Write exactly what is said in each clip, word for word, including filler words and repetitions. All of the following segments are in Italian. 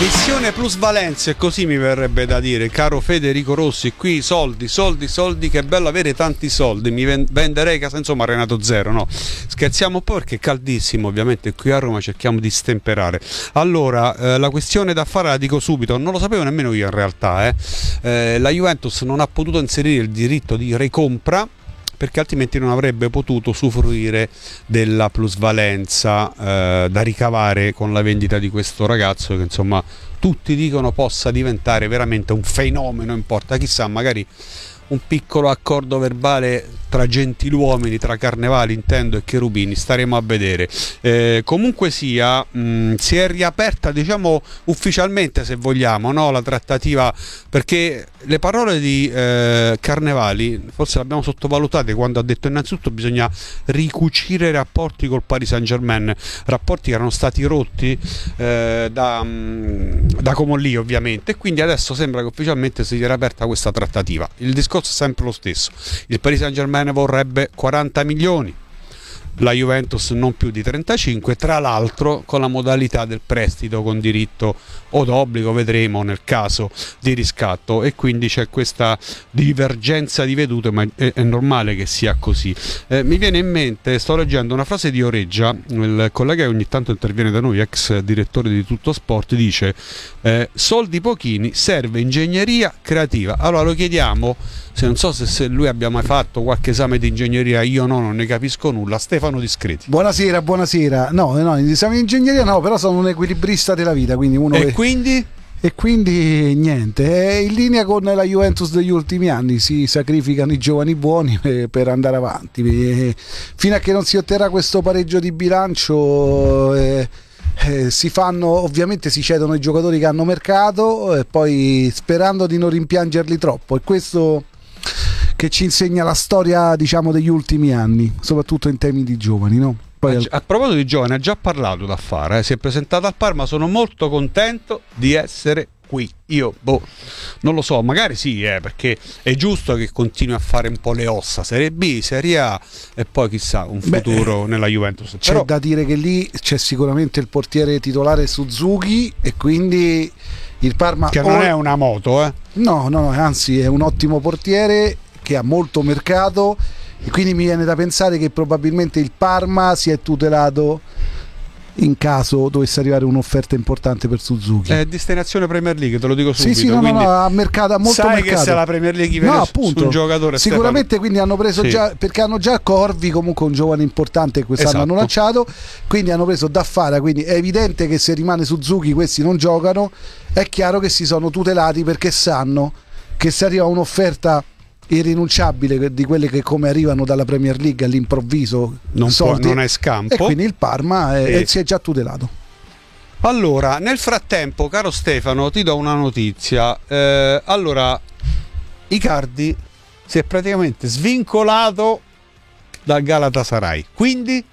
Missione plusvalenza, e così mi verrebbe da dire, caro Federico Rossi. Qui soldi, soldi, soldi, che bello avere tanti soldi, mi venderei casa, insomma Renato Zero, no? Scherziamo un po' perché è caldissimo, ovviamente qui a Roma cerchiamo di stemperare. Allora, eh, la questione da fare la dico subito, non lo sapevo nemmeno io in realtà, eh. Eh, la Juventus non ha potuto inserire il diritto di recompra perché altrimenti non avrebbe potuto usufruire della plusvalenza eh, da ricavare con la vendita di questo ragazzo che insomma tutti dicono possa diventare veramente un fenomeno, importa, chissà, magari un piccolo accordo verbale tra gentiluomini, tra Carnevali intendo e Cherubini, staremo a vedere. Eh, comunque sia, mh, si è riaperta, diciamo ufficialmente se vogliamo, no, la trattativa, perché le parole di eh, Carnevali forse le abbiamo sottovalutate quando ha detto innanzitutto bisogna ricucire i rapporti col Paris Saint-Germain, rapporti che erano stati rotti eh, da, mh, da Comolli ovviamente, e quindi adesso sembra che ufficialmente si sia riaperta questa trattativa. Il discorso è sempre lo stesso, il Paris Saint-Germain vorrebbe quaranta milioni, la Juventus non più di trentacinque, tra l'altro con la modalità del prestito con diritto o d'obbligo, vedremo nel caso di riscatto, e quindi c'è questa divergenza di vedute, ma è, è normale che sia così. Eh, mi viene in mente, sto leggendo una frase di Oreggia, il collega che ogni tanto interviene da noi, ex direttore di Tutto Sport, dice eh, soldi pochini, serve ingegneria creativa. Allora lo chiediamo, se non so se, se lui abbia mai fatto qualche esame di ingegneria, io no, non ne capisco nulla. Stefano Discreti. Buonasera, buonasera. No, no, in esame di ingegneria no, però sono un equilibrista della vita, quindi uno e che... quindi? E quindi niente, è in linea con la Juventus degli ultimi anni, si sacrificano i giovani buoni per andare avanti. E fino a che non si otterrà questo pareggio di bilancio eh, eh, si fanno, ovviamente si cedono i giocatori che hanno mercato, e poi sperando di non rimpiangerli troppo. E questo che ci insegna la storia, diciamo, degli ultimi anni, soprattutto in temi di giovani, no? Poi... A, a proposito di giovani, ha già parlato da fare, eh? Si è presentato al Parma, sono molto contento di essere qui. Io, boh, non lo so, magari sì, eh, perché è giusto che continui a fare un po' le ossa, Serie B, Serie A, e poi chissà, un futuro Beh, nella Juventus. C'è Però... da dire che lì c'è sicuramente il portiere titolare Suzuki, e quindi il Parma... Che non o... è una moto, eh? No, no, no, anzi è un ottimo portiere che ha molto mercato, e quindi mi viene da pensare che probabilmente il Parma si è tutelato in caso dovesse arrivare un'offerta importante per Suzuki. È destinazione Premier League, te lo dico subito. Sì, sì, no, no, no, ha mercato, ha molto sai mercato. Che se la Premier League viene no, appunto, su un giocatore, sicuramente, Stefano. Quindi hanno preso sì. già, perché hanno già Corvi, comunque un giovane importante che quest'anno esatto. hanno lanciato, quindi hanno preso Daffara, quindi è evidente che se rimane Suzuki questi non giocano. È chiaro che si sono tutelati perché sanno che se arriva un'offerta irrinunciabile di quelle che come arrivano dalla Premier League all'improvviso non, soldi, può, non è scampo, e quindi il Parma è, e... si è già tutelato. Allora, nel frattempo, caro Stefano, ti do una notizia. Eh, allora, Icardi si è praticamente svincolato dal Galatasaray, quindi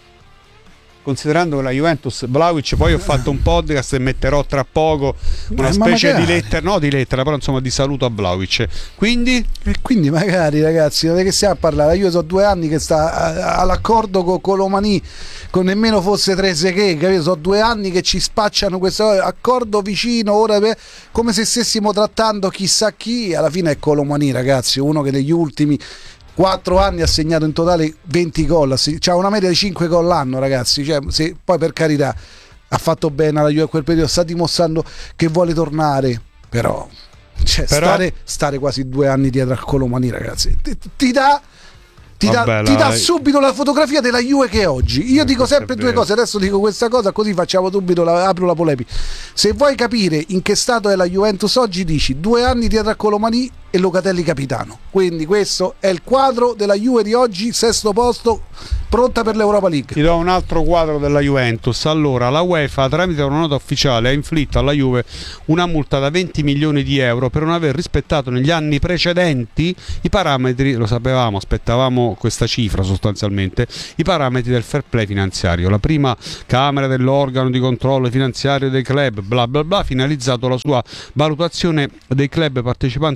considerando che la Juventus, Vlahovic, poi ho fatto un podcast e metterò tra poco una eh, specie di lettera, no di lettera, però insomma di saluto a Vlahovic. Quindi? E quindi magari, ragazzi, non è che stiamo a parlare, io so due anni che sta all'accordo con Colomani, con nemmeno fosse Trezeguet, capito? So due anni che ci spacciano questo accordo vicino, ora per, come se stessimo trattando chissà chi, alla fine è Colomani, ragazzi, uno che negli ultimi quattro anni ha segnato in totale venti gol, c'ha una media di cinque gol l'anno, ragazzi, cioè, se, poi per carità ha fatto bene alla Juve a quel periodo, sta dimostrando che vuole tornare, però, cioè, però... Stare, stare quasi due anni dietro a Colomani, ragazzi, ti, ti dà ti, Vabbè, dà, ti dà la... subito la fotografia della Juve che è oggi. Io eh, dico sempre due cose, adesso dico questa cosa così facciamo subito la, apro la polemica. Se vuoi capire in che stato è la Juventus oggi, dici due anni dietro a Colomani e Locatelli capitano, quindi questo è il quadro della Juve di oggi, sesto posto, pronta per l'Europa League. Ti do un altro quadro della Juventus. Allora, la UEFA tramite una nota ufficiale ha inflitto alla Juve una multa da venti milioni di euro per non aver rispettato negli anni precedenti i parametri, lo sapevamo, aspettavamo questa cifra sostanzialmente, i parametri del fair play finanziario. La prima Camera dell'organo di controllo finanziario dei club, bla bla bla, finalizzato alla sua valutazione dei club partecipanti alla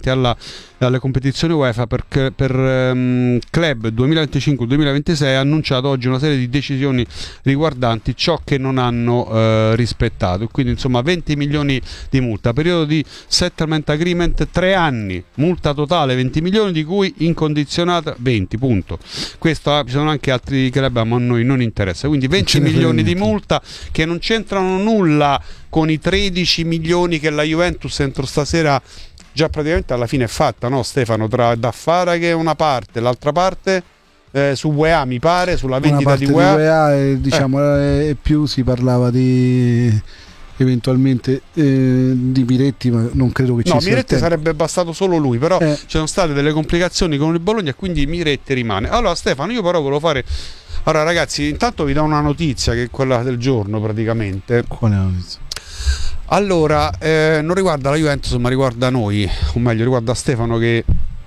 alle competizioni UEFA per, per um, club duemilaventicinque duemilaventisei ha annunciato oggi una serie di decisioni riguardanti ciò che non hanno uh, rispettato, quindi insomma venti milioni di multa, periodo di settlement agreement tre anni, multa totale venti milioni di cui incondizionata venti, punto. Questo ci sono anche altri club, ma a noi non interessa, quindi venti milioni di multa che non c'entrano nulla con i tredici milioni che la Juventus entro stasera già praticamente alla fine è fatta, no Stefano? Tra da fare che una parte, l'altra parte eh, su U E A mi pare, sulla vendita di U E A, di U E A e, diciamo, eh. e più si parlava di eventualmente eh, di Miretti, ma non credo che ci no, sia. No, Miretti sarebbe bastato solo lui, però eh. ci sono state delle complicazioni con il Bologna e quindi Miretti rimane. Allora Stefano, io però volevo fare... Allora ragazzi, intanto vi do una notizia che è quella del giorno praticamente. Qual è la notizia? Allora, eh, non riguarda la Juventus ma riguarda noi, o meglio riguarda Stefano che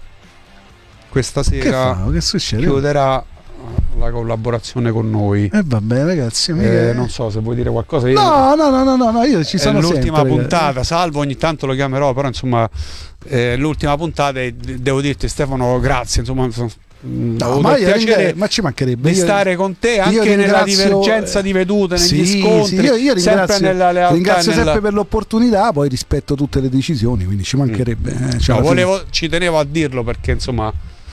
questa sera che fa? Che chiuderà la collaborazione con noi. E eh vabbè ragazzi, eh, non so se vuoi dire qualcosa. Io... No, no, no, no, no, no, io ci sono è l'ultima sempre, puntata, salvo ogni tanto lo chiamerò, però insomma eh, l'ultima puntata e devo dirti Stefano grazie, insomma no, ma, io ringra- ma ci mancherebbe di io, stare con te anche nella divergenza di vedute, negli sì, scontri, sì, io, io ringrazio, sempre nella lealtà, ringrazio nella... sempre per l'opportunità, poi rispetto tutte le decisioni, quindi ci mancherebbe mm. eh, cioè no, volevo, ci tenevo a dirlo perché insomma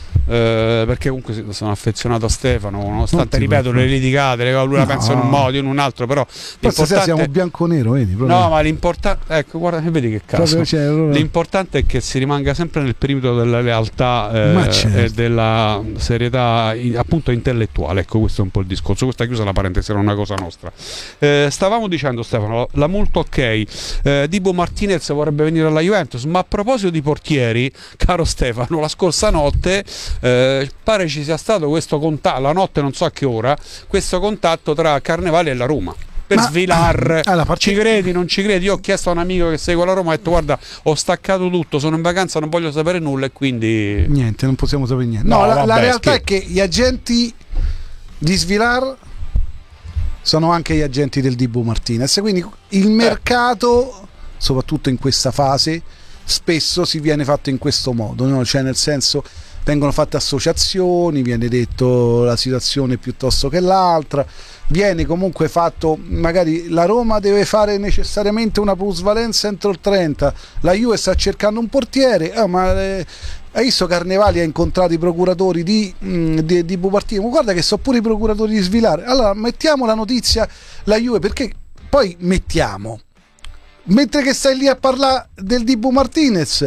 eh, perché comunque sono affezionato a Stefano nonostante ripeto le litigate, le lui la no. pensa in un modo, io in un altro, però l'importante... siamo bianco-nero, vedi, no ma l'importante, ecco guarda vedi che caso, cioè, allora... l'importante è che si rimanga sempre nel perimetro della lealtà eh, certo. e della serietà appunto intellettuale, ecco questo è un po' il discorso. Questa è chiusa la parentesi, era una cosa nostra. Eh, stavamo dicendo Stefano, la multa ok, eh, Dibu Martinez vorrebbe venire alla Juventus, ma a proposito di portieri, caro Stefano, la scorsa notte Eh, pare ci sia stato questo contatto, la notte non so a che ora, questo contatto tra Carnevali e la Roma per Ma, Svilar. ah, part... Ci credi, non ci credi? Io ho chiesto a un amico che segue la Roma, ho detto guarda ho staccato tutto, sono in vacanza, non voglio sapere nulla e quindi niente, non possiamo sapere niente. No, no la, vabbè, la realtà schif- è che gli agenti di Svilar sono anche gli agenti del Dibu Martinez, quindi il mercato eh. soprattutto in questa fase spesso si viene fatto in questo modo, no? Cioè nel senso vengono fatte associazioni, viene detto la situazione piuttosto che l'altra, viene comunque fatto, magari la Roma deve fare necessariamente una plusvalenza entro il trenta, la Juve sta cercando un portiere, eh, ma eh, hai visto Carnevali ha incontrato i procuratori di, mh, di, di Bupartino, guarda che sono pure i procuratori di Svilare, allora mettiamo la notizia la Juve, perché poi mettiamo, mentre che stai lì a parlare del Dibu Martinez,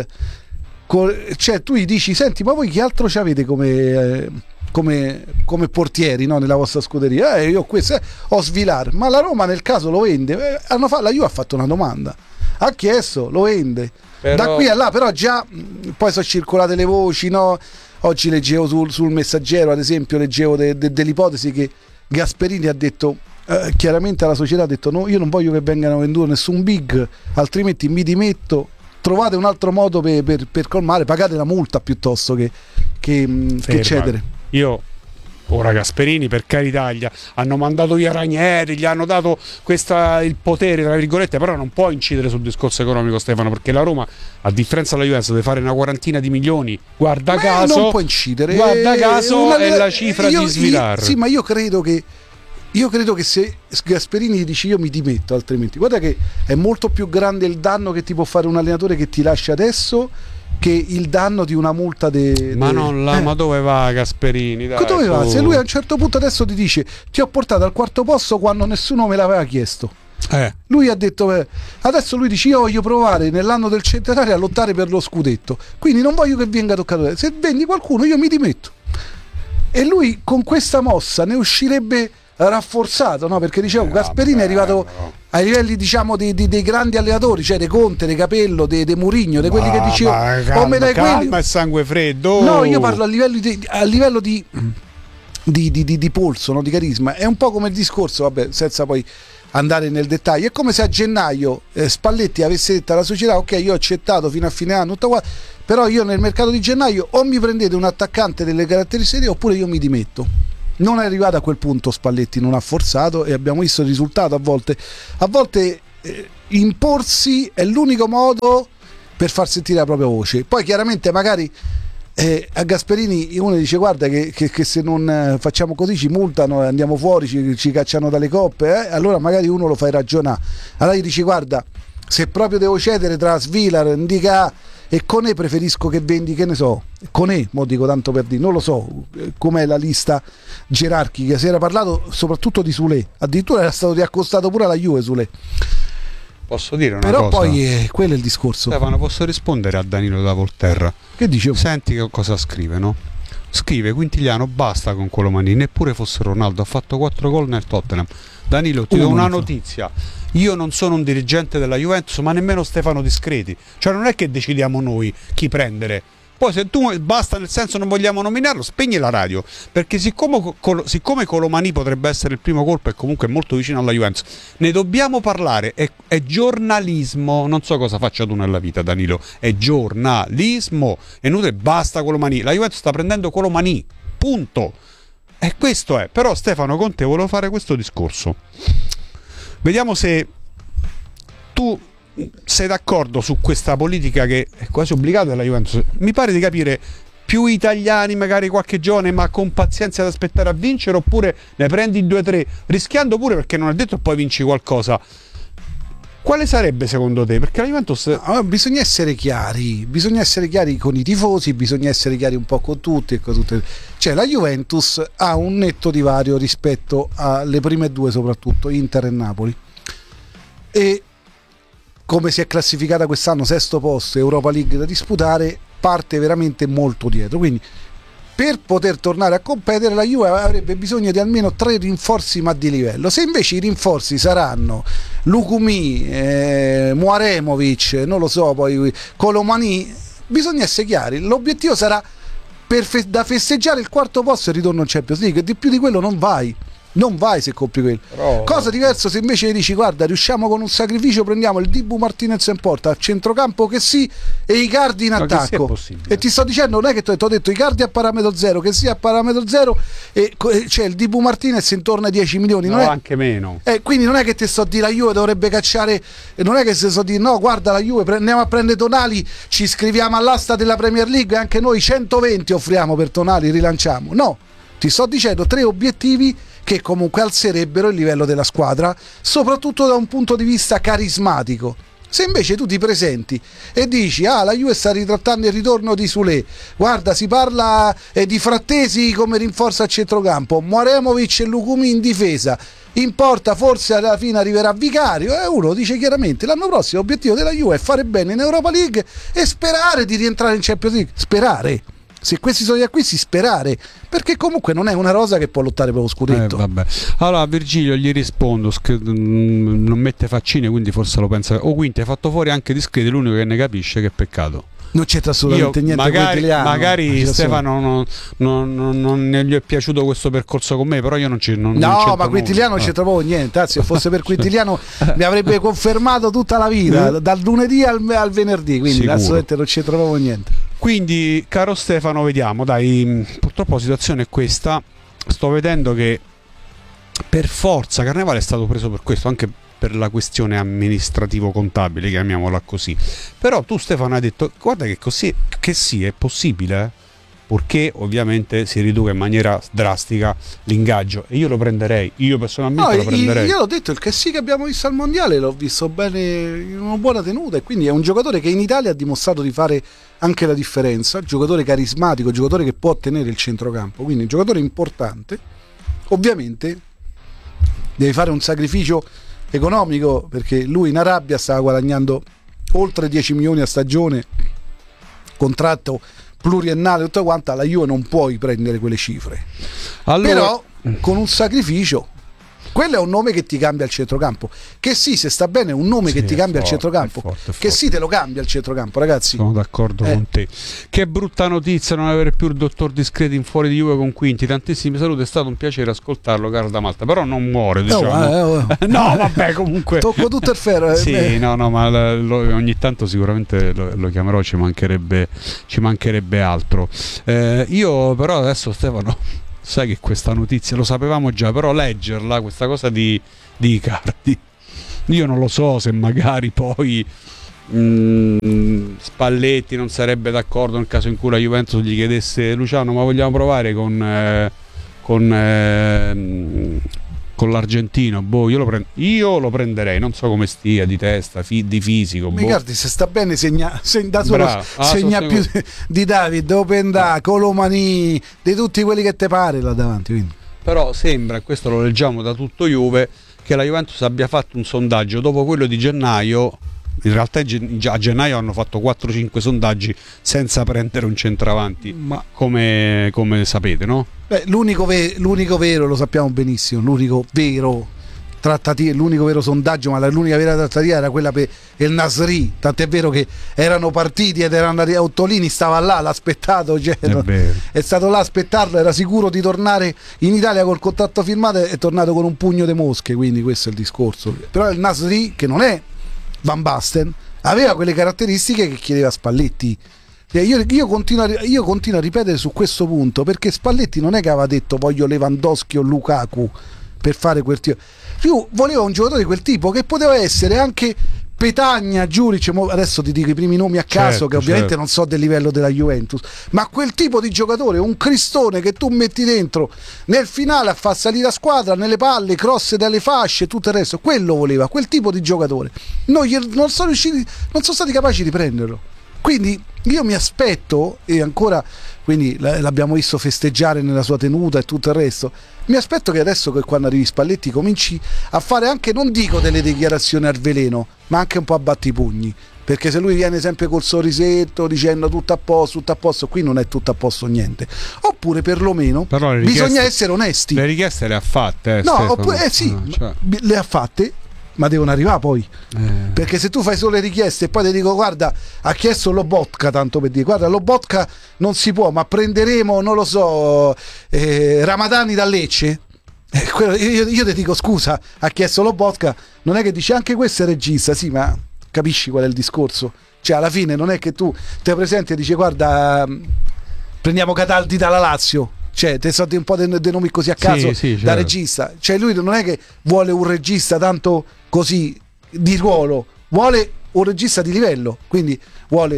cioè tu gli dici senti ma voi chi altro ci avete come, eh, come, come portieri, no, nella vostra scuderia? Eh, io questo eh, ho Svilar, ma la Roma nel caso lo vende, eh, hanno fa- la Juve ha fatto una domanda, ha chiesto, lo vende, però... da qui a là, però già mh, poi sono circolate le voci, no? Oggi leggevo sul, sul Messaggero ad esempio, leggevo de, de, dell'ipotesi che Gasperini ha detto eh, chiaramente alla società, ha detto no, io non voglio che vengano venduto nessun big, altrimenti mi dimetto, trovate un altro modo per, per, per colmare, pagate la multa piuttosto che, che, che cedere. Io ora Gasperini per carità gli hanno mandato via Ranieri, gli hanno dato questa, il potere tra virgolette, però non può incidere sul discorso economico Stefano, perché la Roma a differenza della Juventus deve fare una quarantina di milioni, guarda ma caso non può incidere, guarda caso una, è la cifra io, di Svilar. Io, sì, ma io credo che Io credo che se Gasperini gli dice io mi dimetto, altrimenti guarda che è molto più grande il danno che ti può fare un allenatore che ti lascia adesso che il danno di una multa de, ma de... non la, eh. ma dove va Gasperini? Dai, dove va? tu... Se lui a un certo punto adesso ti dice ti ho portato al quarto posto quando nessuno me l'aveva chiesto, eh. lui ha detto eh, adesso lui dice io voglio provare nell'anno del centenario a lottare per lo scudetto, quindi non voglio che venga toccato, se vendi qualcuno io mi dimetto, e lui con questa mossa ne uscirebbe rafforzato, no? Perché dicevo, Gasperini è arrivato ai livelli diciamo dei, dei, dei grandi allenatori, cioè dei Conte, dei Capello, dei, dei Mourinho, di quelli che dicevo o me dai quelli e sangue freddo. No, io parlo a livello di, a livello di, di, di, di, di polso, no? Di carisma. È un po' come il discorso, vabbè, senza poi andare nel dettaglio, è come se a gennaio eh, Spalletti avesse detto alla società ok, io ho accettato fino a fine anno tutto qua, però io nel mercato di gennaio o mi prendete un attaccante delle caratteristiche oppure io mi dimetto. Non è arrivato a quel punto Spalletti, non ha forzato e abbiamo visto il risultato. A volte a volte eh, imporsi è l'unico modo per far sentire la propria voce. Poi chiaramente magari eh, a Gasperini uno dice guarda che, che, che se non eh, facciamo così ci multano, andiamo fuori, ci, ci cacciano dalle coppe, eh? Allora magari uno lo fai ragionare. Allora gli dici guarda, se proprio devo cedere tra Svilar, Indica e Conè, preferisco che vendi, che ne so, Conè, mo dico tanto per dire, non lo so com'è la lista gerarchica. Si era parlato soprattutto di Sule, addirittura era stato riaccostato pure alla Juve Sule. Posso dire una Però cosa? poi eh, quello è il discorso. Stefano, posso rispondere a Danilo da Volterra? Che dicevo? Senti che cosa scrive, no? Scrive Quintiliano, basta con Colomani, neppure fosse Ronaldo, ha fatto quattro gol nel Tottenham. Danilo, ti do una notizia: io non sono un dirigente della Juventus, ma nemmeno Stefano Discreti, cioè non è che decidiamo noi chi prendere. Poi se tu basta, nel senso non vogliamo nominarlo, spegni la radio, perché siccome, siccome Colomani potrebbe essere il primo colpo e comunque è molto vicino alla Juventus, ne dobbiamo parlare, è, è giornalismo, non so cosa faccia tu nella vita Danilo, è giornalismo, è inutile, basta Colomani, la Juventus sta prendendo Colomani, punto, e questo è. Però Stefano, con te volevo fare questo discorso, vediamo se tu sei d'accordo su questa politica che è quasi obbligata della Juventus. Mi pare di capire più italiani, magari qualche giovane, ma con pazienza ad aspettare a vincere, oppure ne prendi due o tre rischiando pure, perché non è detto che poi vinci qualcosa. Quale sarebbe secondo te? Perché la Juventus no, bisogna essere chiari, bisogna essere chiari con i tifosi, bisogna essere chiari un po' con tutti e con tutte. Cioè la Juventus ha un netto divario rispetto alle prime due, soprattutto Inter e Napoli, e come si è classificata quest'anno, sesto posto, Europa League da disputare, parte veramente molto dietro. Quindi per poter tornare a competere la Juve avrebbe bisogno di almeno tre rinforzi, ma di livello. Se invece i rinforzi saranno Lukumi, eh, Muaremovic, non lo so, poi Colomani, bisogna essere chiari, l'obiettivo sarà per fe- da festeggiare il quarto posto e il ritorno in Champions League, di più di quello non vai. Non vai se compri quello. Però... cosa diverso se invece dici guarda, riusciamo con un sacrificio, prendiamo il Dibu Martinez in porta, a centrocampo che sì, e Icardi in attacco. E ti sto dicendo, non è che ti ho detto Icardi a parametro zero, che sia a parametro zero, e c'è il Dibu Martinez intorno ai dieci milioni, no, non è... anche meno. Eh, quindi non è che ti sto a dire la Juve dovrebbe cacciare, non è che se sto a dire no, guarda la Juve, andiamo a prendere Tonali, ci iscriviamo all'asta della Premier League, anche noi centoventi offriamo per Tonali, rilanciamo. No, ti sto dicendo tre obiettivi che comunque alzerebbero il livello della squadra, soprattutto da un punto di vista carismatico. Se invece tu ti presenti e dici ah, la Juve sta ritrattando il ritorno di Sule, guarda, si parla eh, di Frattesi come rinforzo a centrocampo, Muaremovic e Lukumi in difesa, in porta forse alla fine arriverà Vicario, e uno dice chiaramente l'anno prossimo l'obiettivo della Juve è fare bene in Europa League e sperare di rientrare in Champions League. Sperare, se questi sono gli acquisti, sperare, perché comunque non è una rosa che può lottare per lo scudetto. Eh, vabbè. Allora Virgilio gli rispondo, sc- non mette faccine, quindi forse lo pensa. O oh, quindi hai fatto fuori anche Discreti, l'unico che ne capisce, che peccato. Non c'entra assolutamente Io, niente. Magari, magari Stefano non, non, non, non gli è piaciuto questo percorso con me, però io non ci non, no, non ma Quintiliano non no. c'entra proprio niente. Anzi, se fosse per Quintiliano mi avrebbe confermato tutta la vita, dal lunedì al, al venerdì. Quindi Sicuro. Assolutamente non c'entra proprio niente. Quindi, caro Stefano, vediamo. Dai, purtroppo la situazione è questa. Sto vedendo che per forza Carnevale è stato preso per questo, anche per la questione amministrativo-contabile, chiamiamola così. Però tu, Stefano, hai detto guarda che così, che sì, è possibile, eh? Purché ovviamente si riduca in maniera drastica l'ingaggio, e io lo prenderei, io personalmente no, lo prenderei. Io l'ho detto, il che sì che abbiamo visto al mondiale l'ho visto bene, in una buona tenuta, e quindi è un giocatore che in Italia ha dimostrato di fare anche la differenza, giocatore carismatico, giocatore che può tenere il centrocampo, quindi un giocatore importante. Ovviamente devi fare un sacrificio economico, perché lui in Arabia stava guadagnando oltre dieci milioni a stagione, contratto pluriennale, tutto quanto. Alla Juve non puoi prendere quelle cifre, allora... però con un sacrificio. Quello è un nome che ti cambia il centrocampo. Che sì, se sta bene, è un nome sì, che ti cambia forte, il centrocampo. Forte, forte. Che sì, te lo cambia il centrocampo, ragazzi. Sono d'accordo eh. con te. Che brutta notizia non avere più il dottor Discreti in fuori di Juve con Quinti. Tantissimi saluti, è stato un piacere ascoltarlo, caro da Malta. Però non muore, diciamo. No, eh, oh. no vabbè, comunque. Tocco tutto il ferro. Eh. Sì, eh. no, no, ma lo, ogni tanto sicuramente lo, lo chiamerò, ci mancherebbe, ci mancherebbe altro. Eh, io però adesso, Stefano, sai che questa notizia lo sapevamo già, però leggerla, questa cosa di, di Icardi, io non lo so se magari poi mh, Spalletti non sarebbe d'accordo nel caso in cui la Juventus gli chiedesse: Luciano, ma vogliamo provare con eh, con, eh, con l'argentino? Boh, io lo, prend- io lo prenderei, non so come stia di testa, fi- di fisico. Mi boh. guardi, se sta bene segna, segna, da solo, Bravo. Ah, segna più sostengo. di David, Openda, Colomani, di tutti quelli che te pare là davanti. Quindi. Però sembra, e questo lo leggiamo da tutto Juve, che la Juventus abbia fatto un sondaggio dopo quello di gennaio. In realtà a gennaio hanno fatto quattro cinque sondaggi senza prendere un centravanti, Ma come, come sapete, no? beh, l'unico, ve- l'unico vero, lo sappiamo benissimo, l'unico vero trattativa, l'unico vero sondaggio, ma la- l'unica vera trattativa era quella per il Nasri, tant'è vero che erano partiti ed erano andati, Ottolini stava là, l'ha aspettato, cioè, È vero. è stato là a aspettarlo, era sicuro di tornare in Italia col contratto firmato, è tornato con un pugno di mosche, quindi questo è il discorso. Però il Nasri, che non è Van Basten, aveva quelle caratteristiche che chiedeva Spalletti. Io, io, continuo a, io continuo a ripetere su questo punto, perché Spalletti non è che aveva detto voglio Lewandowski o Lukaku per fare quel tipo, più voleva un giocatore di quel tipo, che poteva essere anche Petagna, Giuric, adesso ti dico i primi nomi a caso, certo, che ovviamente certo. non so del livello della Juventus, ma quel tipo di giocatore, un cristone che tu metti dentro nel finale a far salire la squadra, nelle palle, cross dalle fasce, tutto il resto, quello voleva, quel tipo di giocatore. Non, gli, non sono riusciti, non sono stati capaci di prenderlo. Quindi io mi aspetto, e ancora, quindi l'abbiamo visto festeggiare nella sua tenuta e tutto il resto, mi aspetto che adesso, che quando arrivi Spalletti, cominci a fare anche, non dico delle dichiarazioni al veleno, ma anche un po' a battipugni, perché se lui viene sempre col sorrisetto dicendo tutto a posto, tutto a posto, qui non è tutto a posto niente. Oppure perlomeno Però le richieste- bisogna essere onesti. Le richieste le ha fatte, eh, No, Stefano. oppure, eh sì, Ah, cioè, le ha fatte, ma devono arrivare poi. eh. Perché se tu fai solo le richieste e poi ti dico guarda, ha chiesto Lobotka, tanto per dire, guarda, Lobotka non si può, ma prenderemo, non lo so, eh, Ramadani da Lecce, eh, quello- io, io ti dico scusa, ha chiesto Lobotka, non è che dice anche questo è regista, sì, ma capisci qual è il discorso? Cioè alla fine non è che tu te presenti e dici guarda, prendiamo Cataldi dalla Lazio, cioè te so di un po' dei de nomi così a caso, Sì, sì, da certo. regista, cioè lui non è che vuole un regista tanto così di ruolo, vuole un regista di livello, quindi vuole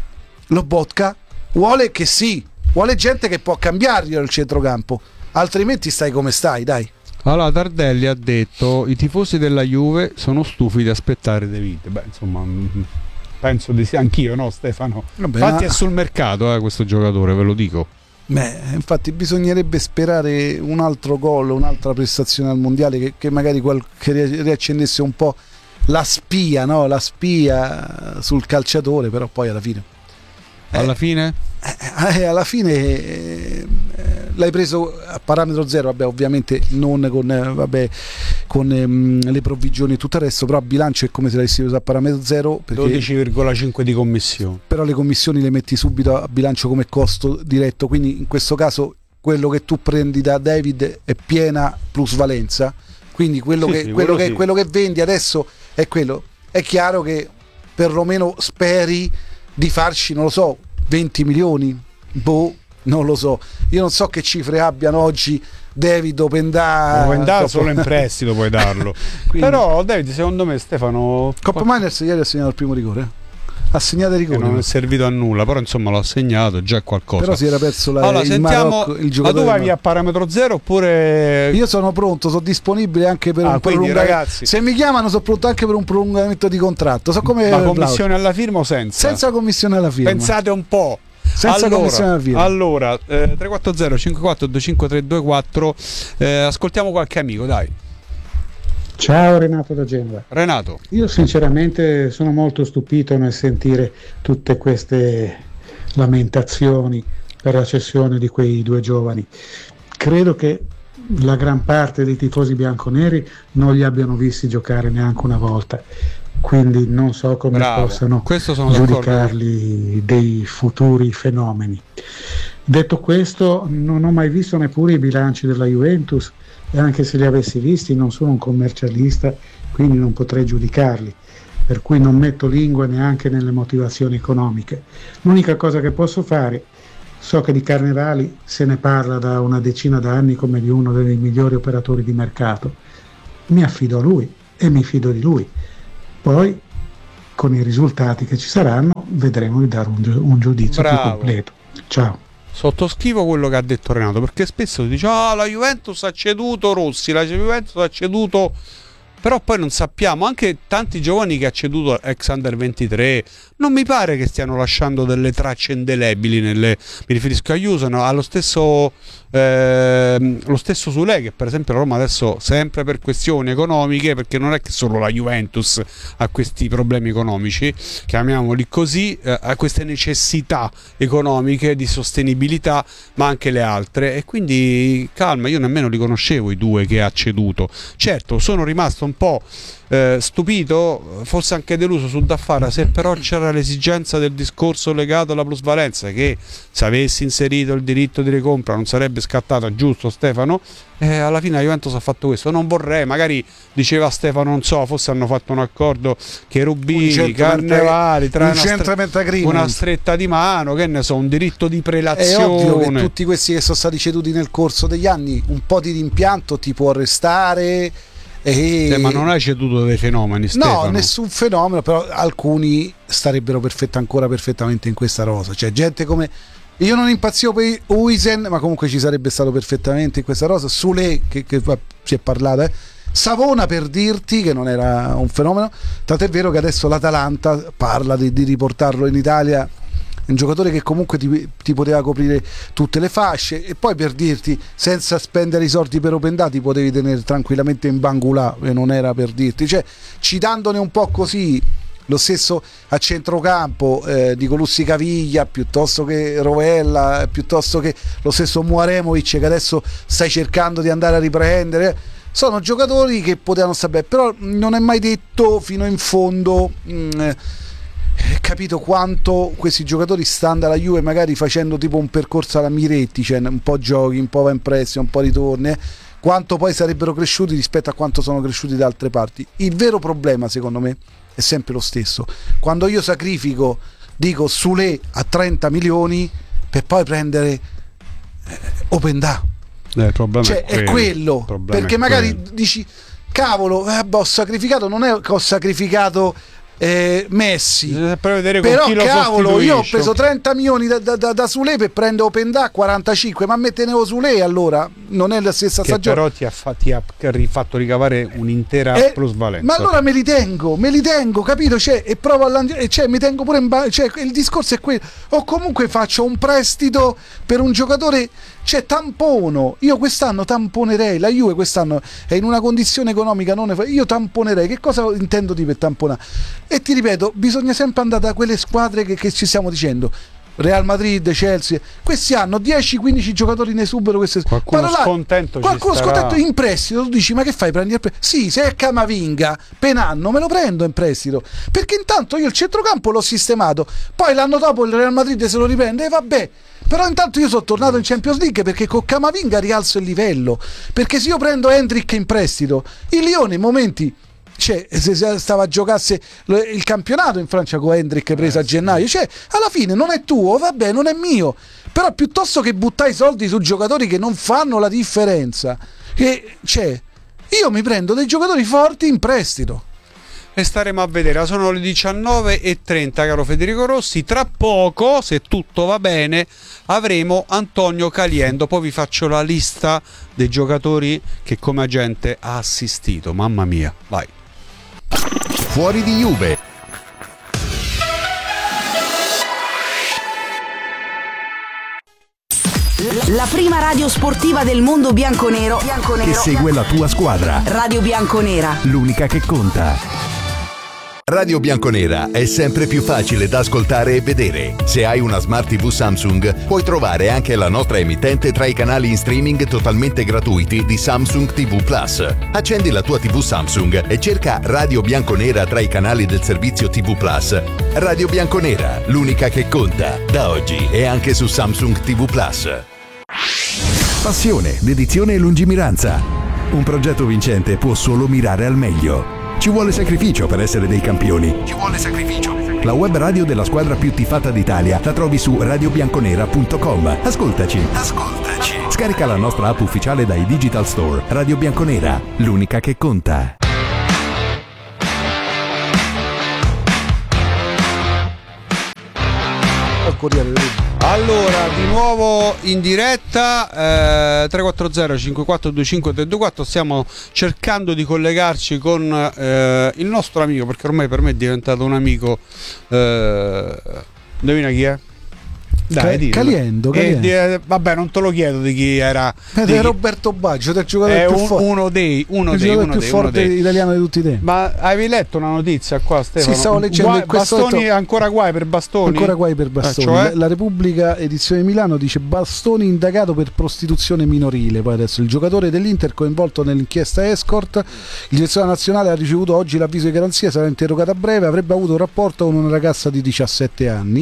Lobotka, vuole che sì, vuole gente che può cambiargli il centrocampo, altrimenti stai come stai, dai. Allora Tardelli ha detto: i tifosi della Juve sono stufi di aspettare De Vite. Beh, insomma, mh, penso di sì, anch'io, no, Stefano? Vabbè, Infatti ma- è sul mercato, eh, questo giocatore, ve lo dico. Beh, infatti bisognerebbe sperare un altro gol, un'altra prestazione al mondiale che, che magari qual- che ri- riaccendesse un po' la spia, no? La spia sul calciatore, però poi alla fine Eh. Alla fine? Eh, alla fine eh, l'hai preso a parametro zero, vabbè, ovviamente non con, eh, vabbè, con ehm, le provvigioni e tutto il resto, però a bilancio è come se l'avessi preso a parametro zero, perché dodici virgola cinque di commissione. però le commissioni le metti subito a bilancio come costo diretto, quindi in questo caso quello che tu prendi da David è piena plusvalenza, quindi quello, Sì, che, sì, quello, quello che, sì. quello che vendi adesso è quello. È chiaro che perlomeno speri di farci, non lo so, venti milioni, boh, non lo so, io non so che cifre abbiano oggi David Openda. Puoi dare Coppa- solo in prestito, puoi darlo. Quindi- Però David, secondo me, Stefano, Coppa Miners ieri ha segnato il primo rigore, eh? ha segnato il che rigore, non è servito a nulla, però insomma l'ho segnato, già è qualcosa. però si era perso la, Allora il sentiamo, Marocco, il ma giocatore tu vai del via a parametro zero oppure... Io sono pronto, sono disponibile anche per Ah, un quindi, prolungamento. ragazzi- Se mi chiamano, sono pronto anche per un prolungamento di contratto. So come Ma commissione alla firma o senza? senza commissione alla firma. Pensate un po'. Senza allora, commissione alla firma. allora eh, tre quattro zero cinque quattro due cinque tre due quattro, eh, ascoltiamo qualche amico, dai. Ciao Renato da Genova. Renato. Io sinceramente sono molto stupito nel sentire tutte queste lamentazioni per la cessione di quei due giovani. Credo che la gran parte dei tifosi bianconeri non li abbiano visti giocare neanche una volta, quindi non so come Bravo. possano Questo sono d'accordo. giudicarli dei futuri fenomeni. Detto questo, non ho mai visto neppure i bilanci della Juventus e anche se li avessi visti non sono un commercialista, quindi non potrei giudicarli, per cui non metto lingua neanche nelle motivazioni economiche. L'unica cosa che posso fare, so che di Carnevali se ne parla da una decina d'anni come di uno dei migliori operatori di mercato, mi affido a lui e mi fido di lui. Poi con i risultati che ci saranno vedremo di dare un, gi- un giudizio Bravo. più completo. Ciao. Sottoscrivo quello che ha detto Renato, perché spesso si dice ah, la Juventus ha ceduto Rossi, la Juventus ha ceduto, però poi non sappiamo, anche tanti giovani che ha ceduto ex under ventitré non mi pare che stiano lasciando delle tracce indelebili nelle, mi riferisco a Jusono, allo stesso eh, lo stesso Sule, che per esempio la Roma adesso, sempre per questioni economiche, perché non è che solo la Juventus ha questi problemi economici, chiamiamoli così, eh, ha queste necessità economiche di sostenibilità, ma anche le altre, e quindi calma, io nemmeno li conoscevo i due che ha ceduto. Certo, sono rimasto un po' eh, stupito, forse anche deluso su Daffara, se però c'era l'esigenza del discorso legato alla plusvalenza, che se avessi inserito il diritto di ricompra non sarebbe scattata, giusto Stefano? Eh, alla fine la Juventus ha fatto questo. Non vorrei, magari diceva Stefano, non so, forse hanno fatto un accordo che Rubini, Carnevali, tra una, stre- una stretta di mano, che ne so, un diritto di prelazione. È ovvio che tutti questi che sono stati ceduti nel corso degli anni, un po' di rimpianto ti può restare. E... Eh, ma non hai ceduto dei fenomeni, Stefano? No, nessun fenomeno, però alcuni starebbero perfetta, ancora perfettamente in questa rosa. Cioè gente come... Io non impazzivo per Huijsen, ma comunque ci sarebbe stato perfettamente in questa rosa. Sule, che, che si è parlato, eh. Savona, per dirti che non era un fenomeno. Tant'è vero che adesso l'Atalanta parla di, di riportarlo in Italia, un giocatore che comunque ti, ti poteva coprire tutte le fasce, e poi per dirti, senza spendere i soldi per open dati potevi tenere tranquillamente in Bangula, e non era per dirti, cioè citandone un po' così. Lo stesso a centrocampo, eh, di Colussi Caviglia, piuttosto che Rovella, piuttosto che lo stesso Muaremovic, che adesso stai cercando di andare a riprendere. Sono giocatori che potevano stare, però non è mai detto fino in fondo, mh, capito quanto questi giocatori stanno alla Juve, magari facendo tipo un percorso alla Miretti, cioè un po' giochi, un po' va in prestito, un po' ritorni, eh, quanto poi sarebbero cresciuti rispetto a quanto sono cresciuti da altre parti. Il vero problema, secondo me, è sempre lo stesso. Quando io sacrifico, dico Sule a trenta milioni per poi prendere eh, Openda, eh, il problema cioè è quello, è quello. Perché è magari quello. dici cavolo, eh, ho sacrificato, non è che ho sacrificato eh, Messi, però cavolo, io ho preso trenta milioni da, da, da, da Sule per prendere Openda quarantacinque, ma me tenevo Sule, allora non è la stessa che stagione, però ti ha, fa- ti ha fatto ricavare un'intera eh, plusvalenza. ma allora me li tengo, me li tengo, capito? Cioè, e provo a lanciare, cioè, mi tengo pure in ba- cioè, il discorso è quello, o comunque faccio un prestito per un giocatore, cioè tampono. Io quest'anno tamponerei, la Juve quest'anno è in una condizione economica non ne- io tamponerei. Che cosa intendo di per tamponare? E ti ripeto, bisogna sempre andare da quelle squadre che, che ci stiamo dicendo, Real Madrid, Chelsea, questi hanno dieci quindici giocatori in esubero, queste... qualcuno Parlare, scontento qualcuno ci starà. scontento in prestito, tu dici ma che fai, prendi il prestito? Sì, se è Camavinga per un anno me lo prendo in prestito, perché intanto io il centrocampo l'ho sistemato, poi l'anno dopo il Real Madrid se lo riprende e vabbè, però intanto io sono tornato in Champions League, perché con Camavinga rialzo il livello, perché se io prendo Hendrick in prestito, il Lione in momenti, cioè, se stava a giocarsi il campionato in Francia con Hendrick preso a gennaio, cioè alla fine non è tuo, vabbè, non è mio, però piuttosto che buttare i soldi su giocatori che non fanno la differenza, che, cioè, io mi prendo dei giocatori forti in prestito. E staremo a vedere. Sono le diciannove e trenta, caro Federico Rossi. Tra poco, se tutto va bene, avremo Antonio Caliendo. Poi vi faccio la lista dei giocatori che come agente ha assistito. Mamma mia, vai. Fuori di Juve. La prima radio sportiva del mondo bianconero, bianconero Che segue la tua squadra. Radio Bianconera, L'unica che conta. Radio Bianconera è sempre più facile da ascoltare e vedere. Se hai una Smart tivù Samsung, puoi trovare anche la nostra emittente tra i canali in streaming totalmente gratuiti di Samsung ti vu Plus. Accendi la tua tivù Samsung e cerca Radio Bianconera tra i canali del servizio ti vu Plus. Radio Bianconera, l'unica che conta, da oggi e anche su Samsung ti vu Plus. Passione, dedizione e lungimiranza. Un progetto vincente può solo mirare al meglio. Ci vuole sacrificio per essere dei campioni. Ci vuole sacrificio. La web radio della squadra più tifata d'Italia la trovi su radio bianconera punto com. Ascoltaci. Ascoltaci. Scarica la nostra app ufficiale dai Digital Store. Radio Bianconera, l'unica che conta. al Corriere della Repubblica. Allora, di nuovo in diretta, eh, tre quattro zero cinque quattro due cinque tre due quattro, stiamo cercando di collegarci con eh, il nostro amico, perché ormai per me è diventato un amico, eh, indovina chi è? Dai, Ca- Caliendo, Caliendo. E, eh, vabbè, non te lo chiedo di chi era. È di Roberto Baggio, del giocatore è più un, forte. Uno dei, uno il dei, giocatore uno più dei, forte uno dei. italiano di tutti i tempi. Ma avevi letto una notizia qua, Stefano? Sì, stavo leggendo Guai, in questo Bastoni, detto, ancora guai per Bastoni. Ancora guai per Bastoni. Eh, cioè? la, la Repubblica edizione Milano dice: Bastoni indagato per prostituzione minorile. Poi adesso il giocatore dell'Inter coinvolto nell'inchiesta escort. Il direttore nazionale ha ricevuto oggi l'avviso di garanzia, sarà interrogato a breve. Avrebbe avuto un rapporto con una ragazza di diciassette anni.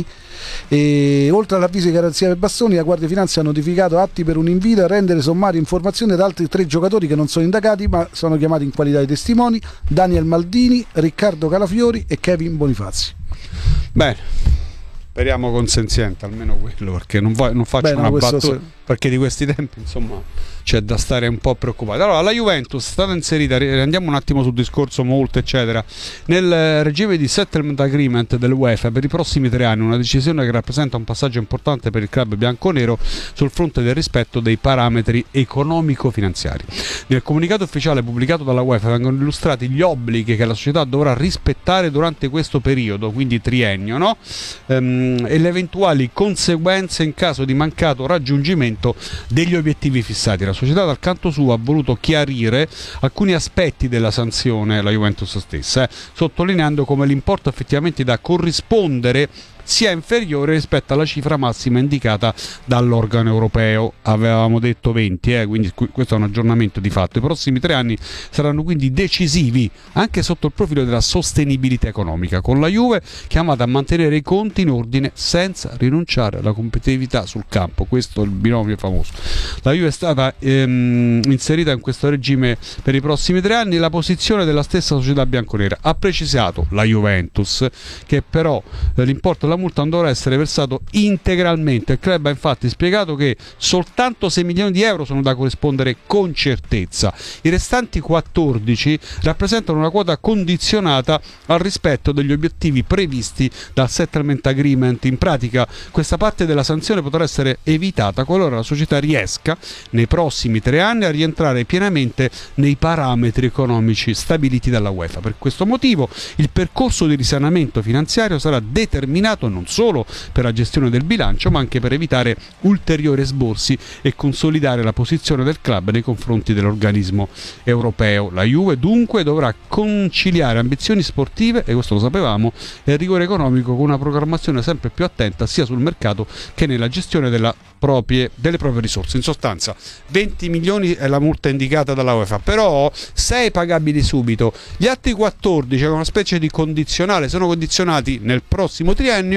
E oltre all'avviso di garanzia per Bastoni, la Guardia di Finanza ha notificato atti per un invito a rendere sommarie informazioni ad altri tre giocatori che non sono indagati ma sono chiamati in qualità di testimoni: Daniel Maldini, Riccardo Calafiori e Kevin Bonifazzi. Bene, speriamo consenziente almeno quello, perché non, voglio, non faccio Beh, no, una battuta, so... perché di questi tempi insomma c'è da stare un po' preoccupati. Allora, la Juventus è stata inserita, andiamo un attimo sul discorso molto eccetera, nel regime di settlement agreement dell'UEFA per i prossimi tre anni, una decisione che rappresenta un passaggio importante per il club bianconero sul fronte del rispetto dei parametri economico-finanziari. Nel comunicato ufficiale pubblicato dalla UEFA vengono illustrati gli obblighi che la società dovrà rispettare durante questo periodo, quindi triennio, no? Ehm, e le eventuali conseguenze in caso di mancato raggiungimento degli obiettivi fissati. La società dal canto suo ha voluto chiarire alcuni aspetti della sanzione, la Juventus stessa, eh, sottolineando come l'importo effettivamente da corrispondere sia inferiore rispetto alla cifra massima indicata dall'organo europeo. Avevamo detto venti, eh, quindi questo è un aggiornamento di fatto. I prossimi tre anni saranno quindi decisivi anche sotto il profilo della sostenibilità economica, con la Juve chiamata a mantenere i conti in ordine senza rinunciare alla competitività sul campo. Questo è il binomio famoso. La Juve è stata ehm, inserita in questo regime per i prossimi tre anni. La posizione della stessa società bianconera ha precisato la Juventus che però eh, l'importo della multa non dovrà essere versato integralmente. Il club ha infatti spiegato che soltanto sei milioni di euro sono da corrispondere con certezza. I restanti quattordici rappresentano una quota condizionata al rispetto degli obiettivi previsti dal settlement agreement. In pratica questa parte della sanzione potrà essere evitata qualora la società riesca nei prossimi tre anni a rientrare pienamente nei parametri economici stabiliti dalla UEFA. Per questo motivo il percorso di risanamento finanziario sarà determinato non solo per la gestione del bilancio ma anche per evitare ulteriori esborsi e consolidare la posizione del club nei confronti dell'organismo europeo. La Juve dunque dovrà conciliare ambizioni sportive, e questo lo sapevamo, e rigore economico con una programmazione sempre più attenta sia sul mercato che nella gestione della proprie, delle proprie risorse. In sostanza venti milioni è la multa indicata dalla UEFA, però sei pagabili subito, gli altri quattordici è una specie di condizionale, sono condizionati nel prossimo triennio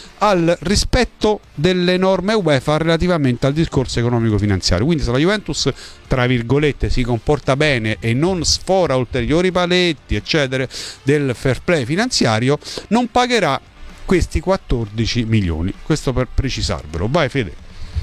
al rispetto delle norme UEFA relativamente al discorso economico-finanziario. Quindi se la Juventus tra virgolette si comporta bene e non sfora ulteriori paletti eccetera del fair play finanziario, non pagherà questi quattordici milioni. Questo per precisarvelo. Vai Fede.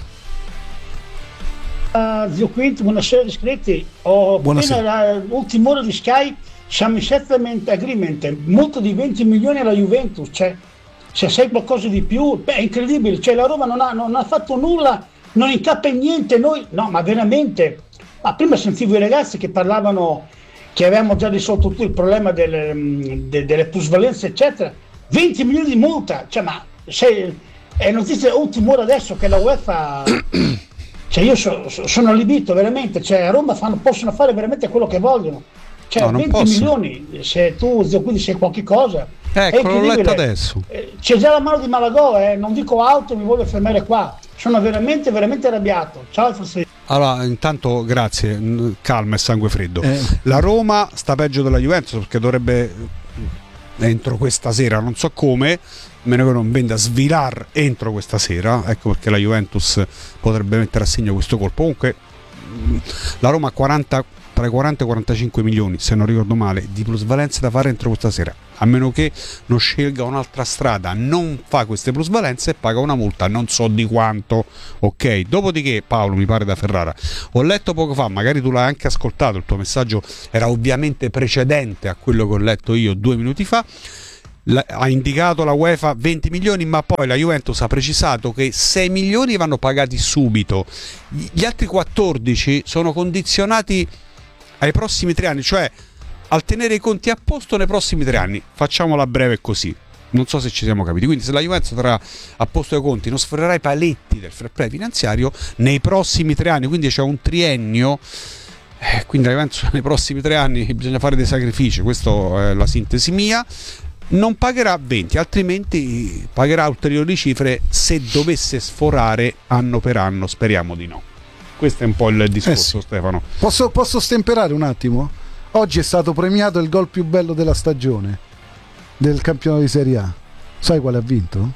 Uh, zio Quinto, buonasera iscritti. Ho Buonasera. appena l'ultima ora di Sky, siamo in settlement agreement, molto di venti milioni alla Juventus, cioè se sei qualcosa di più, beh, è incredibile, cioè la Roma non ha, non ha fatto nulla, non incappa in niente, noi, no, ma veramente, ma prima sentivo i ragazzi che parlavano che avevamo già risolto tutto il problema delle, de, delle plusvalenze eccetera, venti milioni di multa, cioè ma se, è notizia ultima ora adesso che la UEFA... Cioè io so, so, sono allibito veramente, cioè a Roma fanno, possono fare veramente quello che vogliono, cioè no, venti milioni, se tu quindi sei qualche cosa, ecco, l'ho letto adesso, eh, c'è già la mano di Malagò, eh, non dico altro, mi voglio fermare qua, sono veramente veramente arrabbiato. Ciao Francesco. Allora, intanto grazie, calma e sangue freddo. Eh. La Roma sta peggio della Juventus perché dovrebbe entro questa sera, non so come, meno che non venda Svilar entro questa sera, ecco perché la Juventus potrebbe mettere a segno questo colpo. Comunque la Roma ha quaranta, tra i quaranta e i quarantacinque milioni, se non ricordo male, di plusvalenze da fare entro questa sera, a meno che non scelga un'altra strada, non fa queste plusvalenze e paga una multa non so di quanto, ok? Dopodiché, Paolo, mi pare da Ferrara, ho letto poco fa, magari tu l'hai anche ascoltato, il tuo messaggio era ovviamente precedente a quello che ho letto io due minuti fa. la, ha indicato la UEFA venti milioni, ma poi la Juventus ha precisato che sei milioni vanno pagati subito, gli altri quattordici sono condizionati ai prossimi tre anni, cioè al tenere i conti a posto nei prossimi tre anni. Facciamola breve così, non so se ci siamo capiti. Quindi se la Juventus terrà a posto i conti, non sforerà i paletti del fair play finanziario nei prossimi tre anni, quindi c'è un triennio. Eh, quindi la Juventus nei prossimi tre anni bisogna fare dei sacrifici, questa è la sintesi mia. Non pagherà venti, altrimenti pagherà ulteriori cifre se dovesse sforare anno per anno, speriamo di no. Questo è un po' il discorso, eh sì. Stefano. Posso, posso stemperare un attimo? Oggi è stato premiato il gol più bello della stagione del campionato di Serie A. Sai quale ha vinto?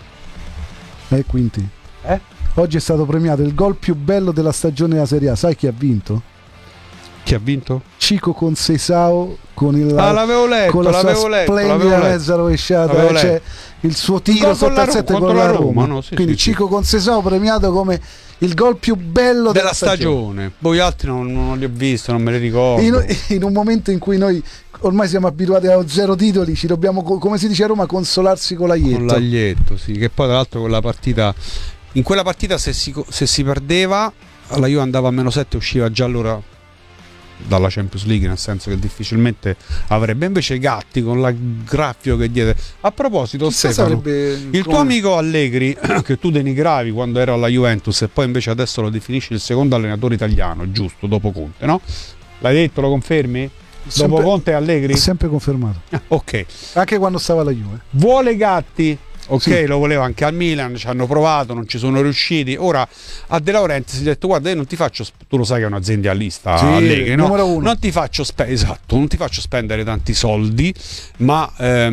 Eh, Quinti? Eh? Oggi è stato premiato il gol più bello della stagione della Serie A. Sai chi ha vinto? Chi ha vinto? Chico Conceição con il ah, l'avevo letto, con la l'avevo sua letto, splendida mezza rovesciata, eh, cioè il suo tiro sotto al sette con la Roma, Roma no? Sì, quindi sì, Chico sì. Conceição premiato come il gol più bello della, della stagione. stagione Voi altri non, non li ho visti, non me li ricordo. In, in un momento in cui noi ormai siamo abituati a zero titoli, ci dobbiamo, come si dice a Roma, consolarsi con l'aglietto. Con l'aglietto, sì, che poi tra l'altro quella partita, in quella partita se si, se si perdeva la Juve andava a meno sette, usciva già allora dalla Champions League, nel senso che difficilmente avrebbe. Invece Gatti con la graffio che diede. A proposito, Chissà Stefano, il come... tuo amico Allegri che tu denigravi quando era alla Juventus e poi invece adesso lo definisci il secondo allenatore italiano, giusto, dopo Conte, no? L'hai detto, lo confermi? Sempre, dopo Conte e Allegri? Sempre confermato. Ok. Anche quando stava alla Juve. Vuole Gatti? Ok, sì. Lo voleva anche al Milan, ci hanno provato, non ci sono riusciti. Ora a De Laurentiis si è detto: guarda, io non ti faccio, tu lo sai che è un'aziendalista, sì, Allegri, no? Non ti faccio spe- esatto, non ti faccio spendere tanti soldi, ma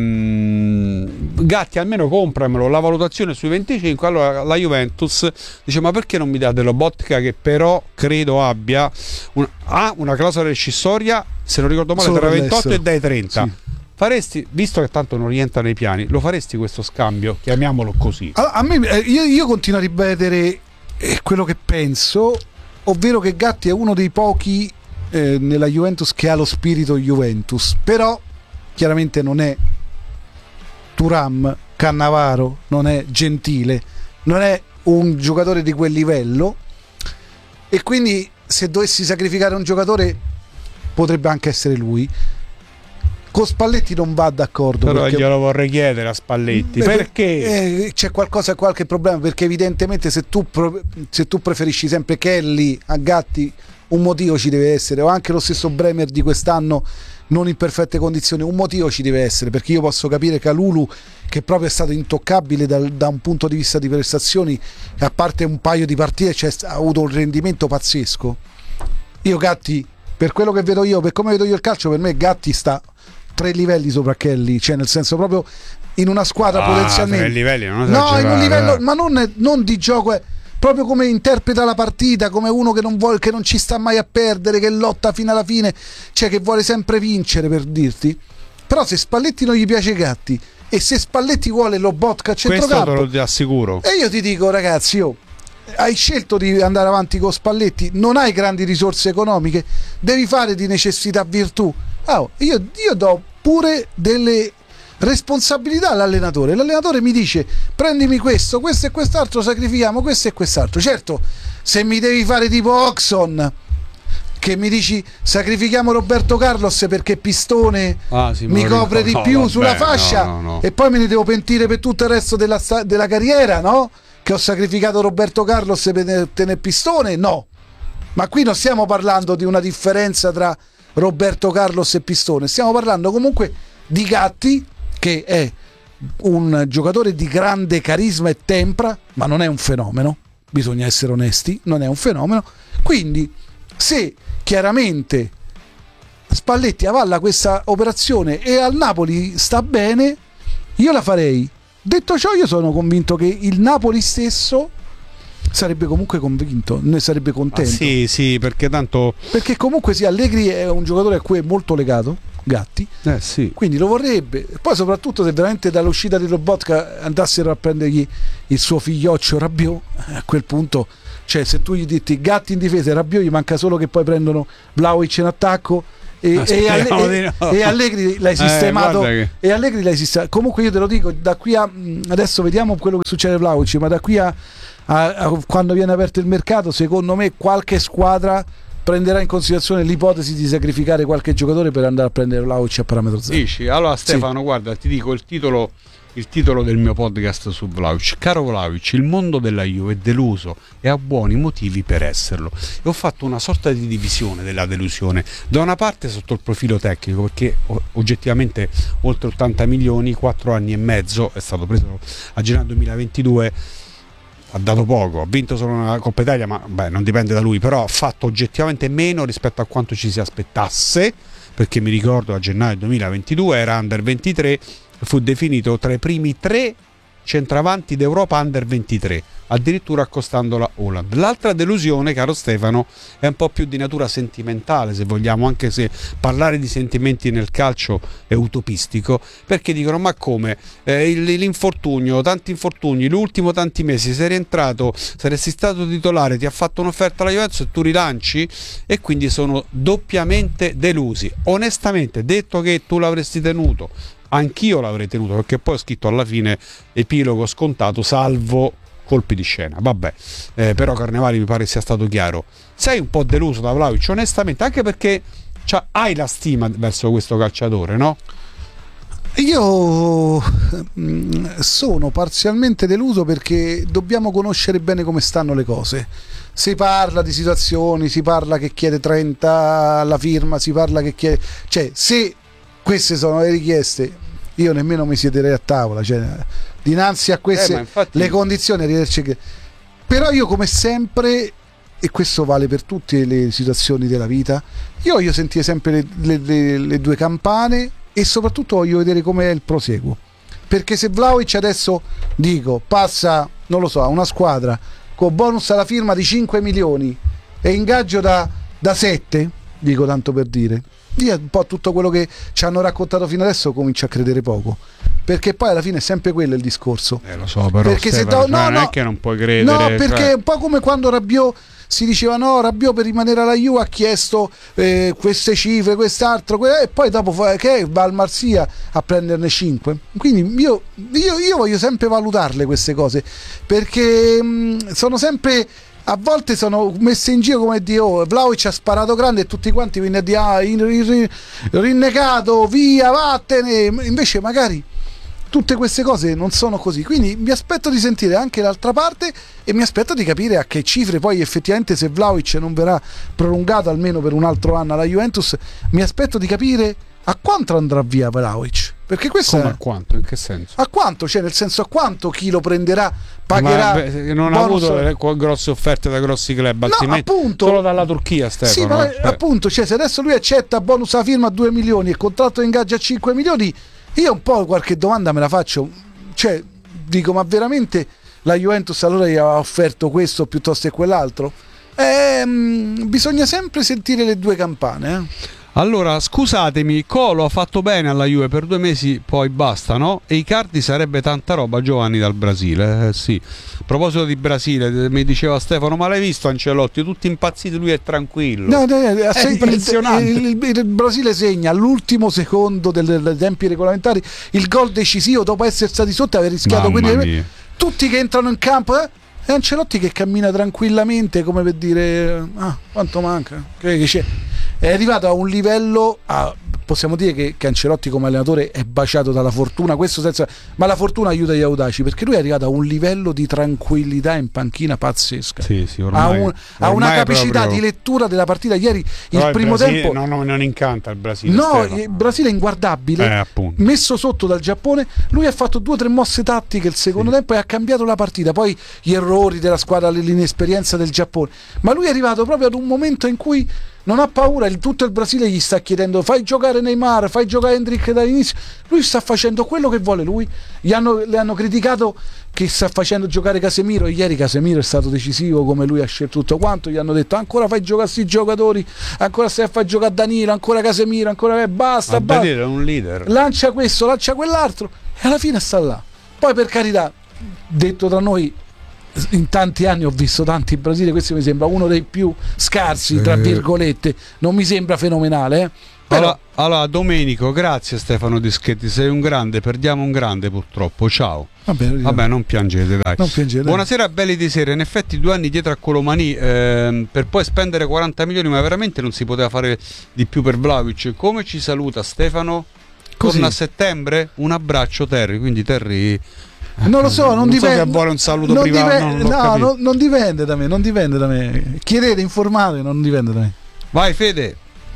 ehm, Gatti almeno compramelo, la valutazione sui venticinque. Allora la Juventus dice: ma perché non mi date Lobotka, che però credo abbia un, ha una clausola rescissoria, se non ricordo male, tra ventotto e dai trenta. Sì. Faresti, visto che tanto non rientra nei piani, lo faresti questo scambio? Chiamiamolo così. A, a me, io, io continuo a ripetere quello che penso, ovvero che Gatti è uno dei pochi eh, nella Juventus che ha lo spirito Juventus, però chiaramente non è Thuram, Cannavaro, non è Gentile, non è un giocatore di quel livello, e quindi se dovessi sacrificare un giocatore potrebbe anche essere lui. Con Spalletti non va d'accordo, però perché... glielo vorrei chiedere a Spalletti, Beh, perché eh, c'è qualcosa, qualche problema, perché evidentemente se tu, se tu preferisci sempre Kelly a Gatti, un motivo ci deve essere, o anche lo stesso Bremer di quest'anno non in perfette condizioni, un motivo ci deve essere, perché io posso capire Kalulu, che proprio è stato intoccabile dal, da un punto di vista di prestazioni, a parte un paio di partite cioè, ha avuto un rendimento pazzesco. Io Gatti, per quello che vedo io, per come vedo io il calcio, per me Gatti sta tre livelli sopra Kelly, cioè nel senso proprio in una squadra ah, potenzialmente tre livelli, non no, in un livello, ma non, non di gioco, è proprio come interpreta la partita, come uno che non vuole, che non ci sta mai a perdere, che lotta fino alla fine, cioè che vuole sempre vincere, per dirti. Però se Spalletti non gli piace Gatti e se Spalletti vuole Lobotka a centrocampo, questo te lo assicuro, e io ti dico ragazzi, io hai scelto di andare avanti con Spalletti, non hai grandi risorse economiche, devi fare di necessità virtù. Oh, io, io do pure delle responsabilità all'allenatore. L'allenatore mi dice: prendimi questo, questo e quest'altro, sacrifichiamo questo e quest'altro. Certo, se mi devi fare tipo Oxon, che mi dici sacrifichiamo Roberto Carlos perché Pistone ah, sì, mi copre di no, più vabbè, sulla fascia, no, no, no. E poi me ne devo pentire per tutto il resto della, della carriera, no? Che ho sacrificato Roberto Carlos per tenere Pistone? No, ma qui non stiamo parlando di una differenza tra Roberto Carlos e Pistone, stiamo parlando comunque di Gatti, che è un giocatore di grande carisma e tempra, ma non è un fenomeno, bisogna essere onesti, non è un fenomeno. Quindi se chiaramente Spalletti avalla questa operazione e al Napoli sta bene, io la farei. Detto ciò, io sono convinto che il Napoli stesso sarebbe comunque convinto, ne sarebbe contento. Ah, sì, sì, perché tanto perché comunque sì, Allegri è un giocatore a cui è molto legato, Gatti, eh, sì. Quindi lo vorrebbe. Poi soprattutto se veramente dall'uscita di Lobotka andassero a prendergli il suo figlioccio Rabiot, a quel punto, cioè se tu gli dici Gatti in difesa e Rabiot, gli manca solo che poi prendono Vlahovic in attacco e, Ah, e, Alle- speriamo e- di no. e Allegri l'hai Eh, sistemato guarda che- e Allegri l'hai sistemato. Comunque io te lo dico, da qui a adesso vediamo quello che succede a Vlahovic, ma da qui a, a- a quando viene aperto il mercato, secondo me qualche squadra prenderà in considerazione l'ipotesi di sacrificare qualche giocatore per andare a prendere Vlahovic a parametro zero. Dici, allora Stefano, guarda, ti dico il titolo, il titolo del mio podcast su Vlahovic. Caro Vlahovic, il mondo della Juve è deluso e ha buoni motivi per esserlo. E ho fatto una sorta di divisione della delusione. Da una parte sotto il profilo tecnico, perché o- oggettivamente oltre ottanta milioni, quattro anni e mezzo, è stato preso a gennaio duemilaventidue, ha dato poco, ha vinto solo una Coppa Italia, ma beh, non dipende da lui, però ha fatto oggettivamente meno rispetto a quanto ci si aspettasse, perché mi ricordo a gennaio duemilaventidue era under ventitré, fu definito tra i primi tre centravanti d'Europa under ventitré, addirittura accostando la Haaland. L'altra delusione, caro Stefano, è un po' più di natura sentimentale, se vogliamo, anche se parlare di sentimenti nel calcio è utopistico, perché dicono ma come eh, il- l'infortunio, tanti infortuni, l'ultimo tanti mesi, sei rientrato, saresti stato titolare, ti ha fatto un'offerta alla Juventus e tu rilanci, e quindi sono doppiamente delusi. Onestamente, detto che tu l'avresti tenuto, anch'io l'avrei tenuto, perché poi ho scritto alla fine epilogo scontato salvo colpi di scena, vabbè, eh, però Carnevali mi pare sia stato chiaro. Sei un po' deluso da Vlahovic, onestamente, anche perché c'ha- hai la stima verso questo calciatore, no? Io mm, sono parzialmente deluso perché dobbiamo conoscere bene come stanno le cose. Si parla di situazioni, si parla che chiede trenta alla firma, si parla che chiede, cioè se queste sono le richieste, io nemmeno mi siederei a tavola, cioè, dinanzi a queste Eh, ma infatti- le condizioni, arrivederci che- però io come sempre, e questo vale per tutte le situazioni della vita, io voglio sentire sempre le, le- le- le due campane e soprattutto voglio vedere com'è il proseguo, perché se Vlahovic adesso dico passa, non lo so, a una squadra con bonus alla firma di cinque milioni e ingaggio da, da sette, dico tanto per dire, io un po' tutto quello che ci hanno raccontato fino adesso comincio a credere poco, perché poi alla fine è sempre quello il discorso. Eh, lo so, però Perché se Stefano, do- no, cioè, non no, è che non puoi credere, no, perché cioè- è un po' come quando Rabiot si diceva no, Rabiot per rimanere alla Juve ha chiesto eh, queste cifre, quest'altro, que- e poi dopo fa- che va al Marsiglia a prenderne cinque. Quindi io, io, io voglio sempre valutarle queste cose, perché mh, sono sempre, a volte sono messe in giro come di oh, Vlahovic ha sparato grande e tutti quanti viene a dire ah, in- in- rinnegato, via, vattene, invece magari tutte queste cose non sono così, quindi mi aspetto di sentire anche l'altra parte e mi aspetto di capire a che cifre poi effettivamente, se Vlahovic non verrà prolungato almeno per un altro anno alla Juventus, mi aspetto di capire a quanto andrà via Vlahovic, perché questo Come è, a quanto? In che senso? a quanto, cioè nel senso a quanto chi lo prenderà pagherà. Ma, beh, non ha bonus- avuto le- qua- grosse offerte da grossi club, No, altrimenti appunto. solo dalla Turchia, Stefano. Sì, ma cioè- appunto, cioè, se adesso lui accetta bonus a firma a due milioni e contratto di ingaggio a cinque milioni, io un po' qualche domanda me la faccio, cioè dico, ma veramente la Juventus allora gli ha offerto questo piuttosto che quell'altro? Ehm, bisogna sempre sentire le due campane, eh? Allora, scusatemi, Colo ha fatto bene alla Juve per due mesi, poi basta, no? E Icardi sarebbe tanta roba, Giovanni dal Brasile, eh, sì. A proposito di Brasile, mi diceva Stefano, ma l'hai visto Ancelotti? Tutti impazziti, lui è tranquillo. No, no, no, È se- impressionante. Il, il- il Brasile segna all'ultimo secondo del- dei tempi regolamentari il gol decisivo dopo essere stati sotto e aver rischiato, Mamma quindi mia. tutti che entrano in campo, eh? E Ancelotti che cammina tranquillamente come per dire ah, quanto manca, che- che c'è. È arrivato a un livello a- possiamo dire che, che Ancelotti come allenatore è baciato dalla fortuna, questo senza, ma la fortuna aiuta gli audaci, perché lui è arrivato a un livello di tranquillità in panchina pazzesca. Sì, sì, ha, ormai, un- ha una ormai è capacità proprio- di lettura della partita. Ieri Però il primo Brasile tempo no, no, non incanta il Brasile. no, Stefano. il Brasile è inguardabile, Eh, appunto. messo sotto dal Giappone. Lui ha fatto due o tre mosse tattiche il secondo Sì. tempo e ha cambiato la partita, poi gli errori della squadra, l'inesperienza del Giappone, ma lui è arrivato proprio ad un momento in cui non ha paura, il, tutto il Brasile gli sta chiedendo fai giocare Neymar, fai giocare Endrick dall'inizio, lui sta facendo quello che vuole lui. Gli hanno, le hanno criticato che sta facendo giocare Casemiro, e ieri Casemiro è stato decisivo come lui ha scelto tutto quanto, gli hanno detto ancora fai giocare questi giocatori, ancora stai a far giocare Danilo, ancora Casemiro, ancora eh, basta, Ma basta, Danilo è un leader. lancia questo, lancia quell'altro e alla fine sta là. Poi per carità, detto tra noi, in tanti anni ho visto tanti in Brasile, questo mi sembra uno dei più scarsi tra virgolette, non mi sembra fenomenale, eh? Però... Allora, allora, Domenico, grazie Stefano Dischetti, sei un grande, perdiamo un grande purtroppo, ciao. Vabbè, Vabbè, non piangete, dai. Non piangete. Buonasera belli di sera, in effetti due anni dietro a Colomani ehm, per poi spendere quaranta milioni, ma veramente non si poteva fare di più per Vlahovic. Come ci saluta Stefano? Così. Torna a settembre? Un abbraccio Terry, quindi Terry... Non lo so, non, non dipende. so se vuole un saluto non privato. Dipende, non l'ho no, capito. no, non dipende da me, non dipende da me. Chiedete, informate, non dipende da me. Vai Fede.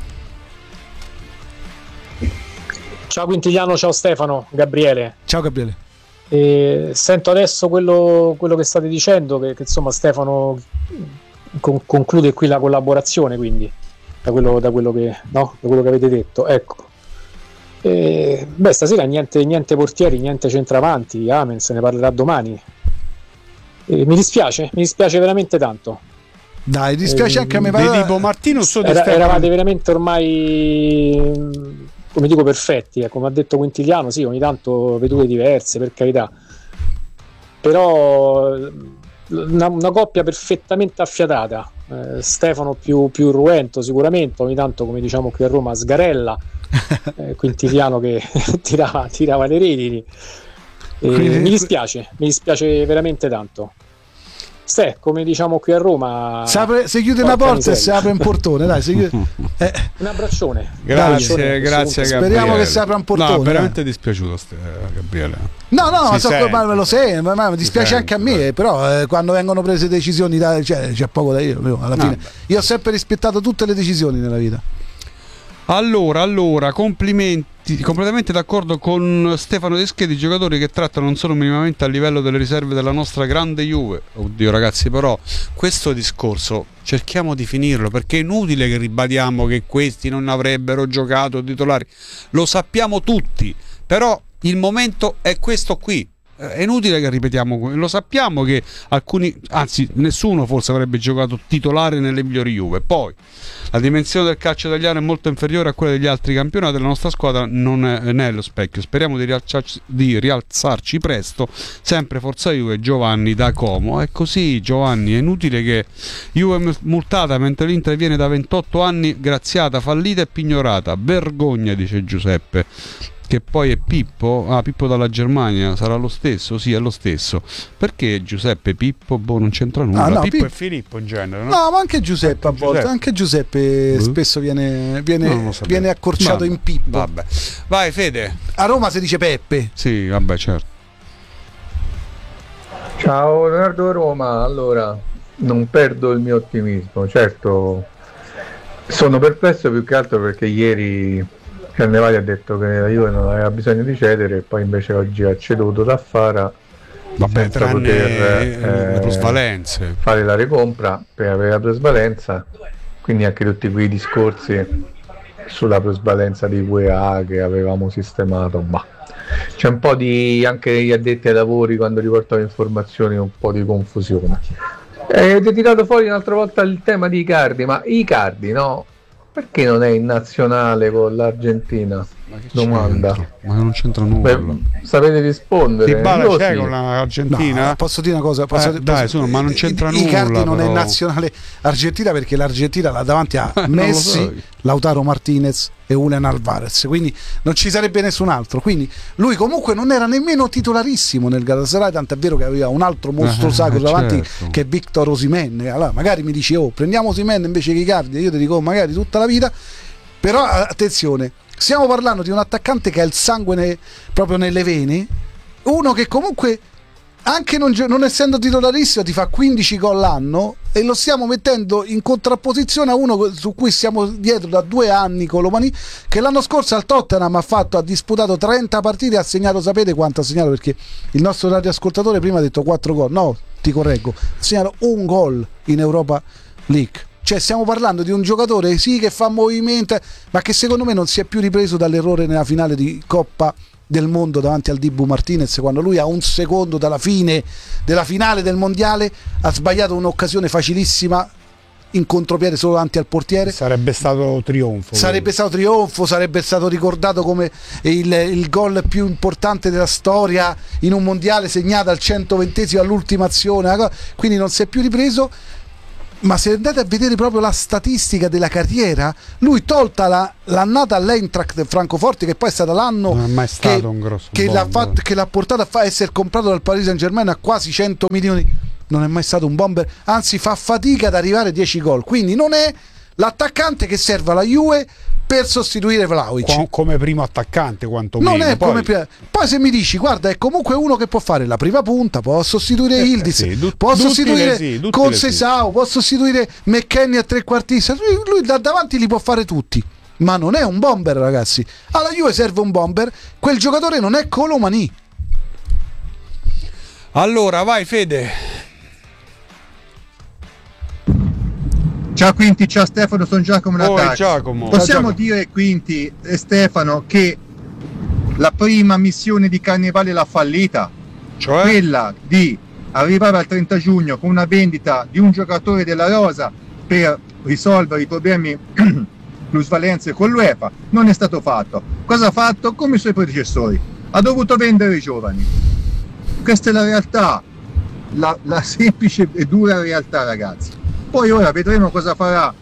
Ciao Quintiliano, ciao Stefano, Gabriele. Ciao Gabriele. E sento adesso quello, quello che state dicendo, che, che insomma Stefano con, conclude qui la collaborazione, quindi da quello, da quello che no, da quello che avete detto. Ecco. E, beh, stasera niente, niente portieri, niente centravanti, amen, se ne parlerà domani. E mi dispiace, mi dispiace veramente tanto. Dai, dispiace Eh, anche a me. Di ma- tipo Martino so di Era- Stefano. eravate veramente ormai, come dico, perfetti, eh, come ha detto Quintiliano, sì, ogni tanto vedute diverse, per carità, però una, una coppia perfettamente affiatata. eh, Stefano più, più irruento sicuramente, ogni tanto, come diciamo qui a Roma, sgarella, eh, Quintiliano che tirava, tirava le redini. E Quindi- mi dispiace, mi dispiace veramente tanto. Ste, come diciamo qui a Roma, Si, apre- si chiude una porca porta e si miseria. apre un portone, dai, si chiude. Eh, un abbraccione. Grazie, Dai, grazie assolutamente. Gabriele. Speriamo che si apra un portone, No, veramente eh. dispiaciuto Ste- Gabriele. no, no, Si so, sente, ma me lo sei, ma, ma mi si dispiace sente, anche a me, eh. però eh, quando vengono prese decisioni, da, cioè, c'è poco da dire, proprio, alla fine. Vabbè. Io ho sempre rispettato tutte le decisioni nella vita. Allora, allora, complimenti, completamente d'accordo con Stefano Deschetti, giocatori che trattano non solo minimamente a livello delle riserve della nostra grande Juve. Oddio ragazzi, però questo discorso cerchiamo di finirlo, perché è inutile che ribadiamo che questi non avrebbero giocato titolari. Lo sappiamo tutti, però il momento è questo qui. È inutile che ripetiamo, lo sappiamo che alcuni, anzi nessuno forse avrebbe giocato titolare nelle migliori Juve. Poi la dimensione del calcio italiano è molto inferiore a quella degli altri campionati, la nostra squadra non è, non è lo specchio. Speriamo di, rialzarci, di rialzarci presto. Sempre forza Juve, Giovanni da Como. È così Giovanni, è inutile che Juve multata mentre l'Inter viene da ventotto anni graziata, fallita e pignorata. Vergogna, dice Giuseppe. Che poi è Pippo, ah Pippo dalla Germania, sarà lo stesso? Sì, è lo stesso. Perché Giuseppe Pippo? Boh, non c'entra nulla. Ah, no, Pippo Pip- è Filippo in genere, no? No, ma anche Giuseppe a Anche volte, Giuseppe. anche Giuseppe Uh. spesso viene, viene, Non lo sapevo. viene accorciato Vabbè, in Pippo. Vabbè. Vai Fede. A Roma si dice Peppe. Sì, vabbè, certo. Ciao Leonardo Roma, allora non perdo il mio ottimismo, certo sono perplesso più che altro perché ieri Cannavali ha detto che la Juve non aveva bisogno di cedere e poi invece oggi ha ceduto da Fara Vabbè, senza tranne poter, le eh, plusvalenze. fare la recompra per avere la plusvalenza, quindi anche tutti quei discorsi sulla plusvalenza di V A che avevamo sistemato, ma c'è un po' di, anche gli addetti ai lavori quando riportano informazioni, un po' di confusione. E avete tirato fuori un'altra volta il tema di Icardi, ma Icardi no? Perché non è in nazionale con l'Argentina? Ma che Domanda. c'entra? Ma non c'entra nulla. Beh, sapete rispondere? Dybala Io c'è sì. con l'Argentina? No, posso dire una cosa? Posso, Eh, dai, su, ma non c'entra I- Icardi nulla, non è però. in nazionale argentina perché l'Argentina là davanti ha Non lo Messi, so. Lautaro Martinez e Julian Alvarez, quindi non ci sarebbe nessun altro. Quindi lui comunque non era nemmeno titolarissimo nel Galatasaray, tant'è vero che aveva un altro mostro Eh, sacro davanti certo. che è Victor Osimhen. Allora magari mi dici, oh, prendiamo Osimhen invece che Icardi, io ti dico, oh, magari tutta la vita. Però attenzione, stiamo parlando di un attaccante che ha il sangue ne- proprio nelle vene, uno che comunque anche non, gio- non essendo titolarissimo ti fa quindici gol l'anno, e lo stiamo mettendo in contrapposizione a uno su cui siamo dietro da due anni, Colomani, che l'anno scorso al Tottenham ha fatto ha disputato trenta partite e ha segnato, sapete quanto ha segnato? Perché il nostro radioascoltatore prima ha detto quattro gol, no, ti correggo, ha segnato un gol in Europa League. Cioè stiamo parlando di un giocatore sì che fa movimento, ma che secondo me non si è più ripreso dall'errore nella finale di Coppa del Mondo davanti al Dibu Martinez, quando lui a un secondo dalla fine della finale del mondiale ha sbagliato un'occasione facilissima in contropiede solo davanti al portiere. Sarebbe stato trionfo. Sarebbe stato trionfo, sarebbe stato ricordato come il, il gol più importante della storia in un mondiale, segnato al centoventesimo all'ultima azione, quindi non si è più ripreso. ma se andate a vedere proprio la statistica della carriera, lui tolta la, l'annata all'Eintracht Francoforte, che poi è stata l'anno non è mai stato che, un grosso che, l'ha fatto, che l'ha portato a fa- essere comprato dal Paris Saint-Germain a quasi cento milioni, non è mai stato un bomber, anzi fa fatica ad arrivare a dieci gol, quindi non è l'attaccante che serve alla Juve per sostituire Vlahovic. Co- come primo attaccante quantomeno. Non è poi... come prima. Poi se mi dici guarda è comunque uno che può fare la prima punta, può sostituire eh, Yildiz, sì, du- può sostituire sì, Conceição, sì. può sostituire McKennie a trequartista, lui, lui da davanti li può fare tutti, ma non è un bomber, ragazzi. Alla Juve serve un bomber, quel giocatore non è Colomani. Allora vai Fede. Ciao Quinti, ciao Stefano, sono Giacomo Natale. Oh, Giacomo. Possiamo Ciao, Giacomo. dire Quinti e Stefano che la prima missione di Carnevale l'ha fallita, cioè? Quella di arrivare al trenta giugno con una vendita di un giocatore della rosa per risolvere i problemi plusvalenze con l'UEFA, non è stato fatto. Cosa ha fatto? Come i suoi predecessori, ha dovuto vendere i giovani. Questa è la realtà, la, la semplice e dura realtà, ragazzi. Poi ora vedremo cosa farà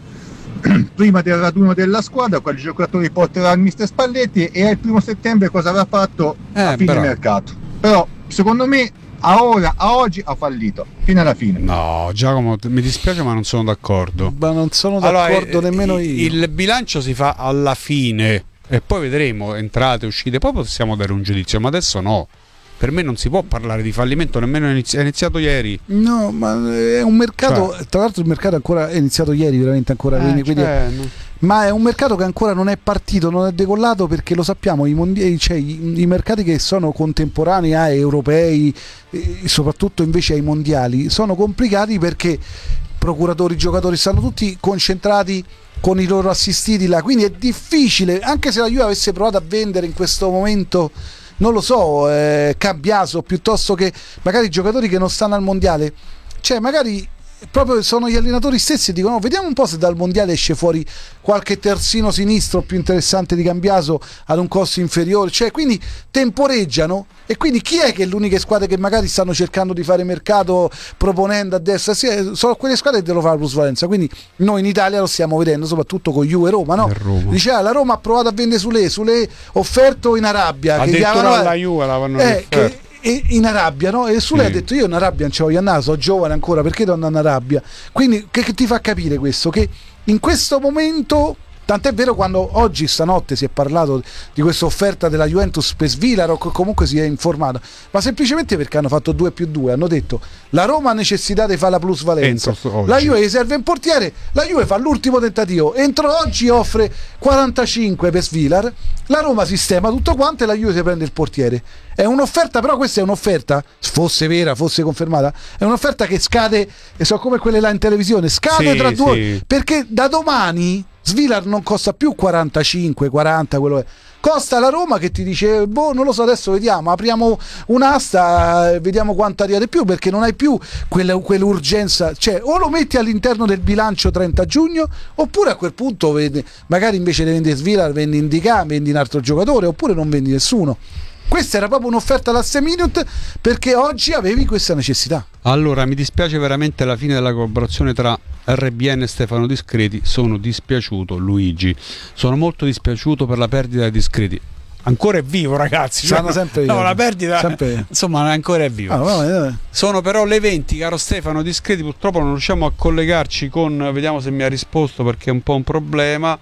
prima del raduno della squadra, quali giocatori porterà il mister Spalletti, e al primo settembre cosa avrà fatto eh, a fine però. mercato. Però secondo me a ora, a oggi ha fallito fino alla fine. No, Giacomo, mi dispiace ma non sono d'accordo. Ma non sono d'accordo allora, nemmeno il, io. Il bilancio si fa alla fine e poi vedremo entrate, uscite, poi possiamo dare un giudizio, ma adesso no. Per me non si può parlare di fallimento, nemmeno è inizi- è iniziato ieri. No, ma è un mercato, cioè. Tra l'altro il mercato ancora è iniziato ieri, veramente ancora, eh, quindi, cioè, quindi, no. Ma è un mercato che ancora non è partito, non è decollato, perché lo sappiamo, i, mondi- cioè, i, i mercati che sono contemporanei ai europei, e soprattutto invece ai mondiali, sono complicati perché procuratori, giocatori stanno tutti concentrati con i loro assistiti là, quindi è difficile, anche se la Juve avesse provato a vendere in questo momento, non lo so, eh, Cambiaso, piuttosto che magari giocatori che non stanno al mondiale, cioè magari proprio sono gli allenatori stessi e dicono no, vediamo un po' se dal mondiale esce fuori qualche terzino sinistro più interessante di Cambiaso ad un costo inferiore, cioè quindi temporeggiano. E quindi chi è che è l'unica squadra che magari stanno cercando di fare mercato proponendo a destra? Sì, sono quelle squadre che devono fare la plusvalenza, quindi noi in Italia lo stiamo vedendo soprattutto con Juve e Roma, no? Roma. Dice ah, la Roma ha provato a vendere Sule, Sule offerto in Arabia, che addirittura chiamano, alla Juve l'avevano eh, che, e in Arabia, no? E Sule sì. ha detto io in Arabia non ci voglio andare, sono giovane ancora, perché devo andare in Arabia? Quindi che, che ti fa capire questo? Che in questo momento, tant'è vero quando oggi stanotte si è parlato di questa offerta della Juventus per Svilar, o comunque si è informato, ma semplicemente perché hanno fatto due più due, hanno detto la Roma ha necessità di fare la plusvalenza, la Juve gli serve un portiere, la Juve fa l'ultimo tentativo, entro oggi offre quarantacinque per Svilar, la Roma sistema tutto quanto e la Juve si prende il portiere. È un'offerta, però questa è un'offerta, fosse vera, fosse confermata, è un'offerta che scade, e so come quelle là in televisione, scade sì, tra due, sì. perché da domani Svilar non costa più quarantacinque quaranta, quello è. Costa la Roma che ti dice boh, non lo so, adesso vediamo, apriamo un'asta, vediamo quanto arriva di più, perché non hai più quella, quell'urgenza, cioè o lo metti all'interno del bilancio trenta giugno, oppure a quel punto vedi, magari invece di vendere Svilar vendi Indica, vendi un altro giocatore, oppure non vendi nessuno. Questa era proprio un'offerta last minute perché oggi avevi questa necessità. Allora mi dispiace veramente la fine della collaborazione tra R B N e Stefano Discreti, sono dispiaciuto Luigi, sono molto dispiaciuto per la perdita di Discreti. Ancora è vivo, ragazzi, cioè, no, sempre no, la perdita sempre. Insomma ancora è vivo. Ah, vabbè, vabbè. Sono però le venti, caro Stefano Discreti, purtroppo non riusciamo a collegarci con, vediamo se mi ha risposto perché è un po' un problema.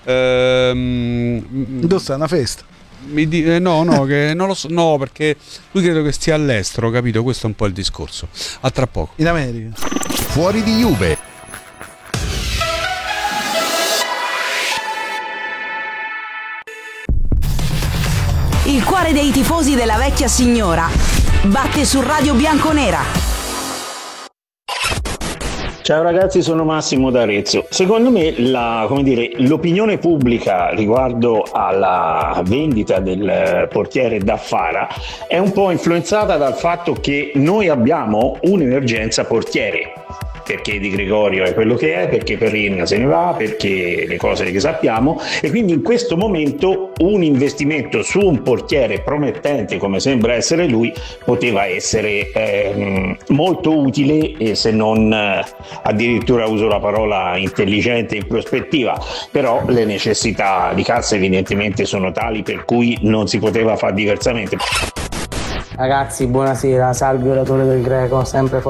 Ehm, Dove sta una festa? Mi di- eh, no, no, che non lo so, no, perché lui credo che stia all'estero, capito? Questo è un po' il discorso. A tra poco. In America. Fuori di Juve. Il cuore dei tifosi della vecchia signora batte su Radio Bianconera. Ciao ragazzi, sono Massimo d'Arezzo. Secondo me la, come dire, l'opinione pubblica riguardo alla vendita del portiere Daffara è un po' influenzata dal fatto che noi abbiamo un'emergenza portiere. perché Di Gregorio è quello che è, perché Perin se ne va, perché le cose che sappiamo, e quindi in questo momento un investimento su un portiere promettente come sembra essere lui poteva essere eh, molto utile, e se non eh, addirittura uso la parola intelligente in prospettiva, però le necessità di cassa evidentemente sono tali per cui non si poteva fare diversamente. Ragazzi, buonasera, salve oratore del Greco, sempre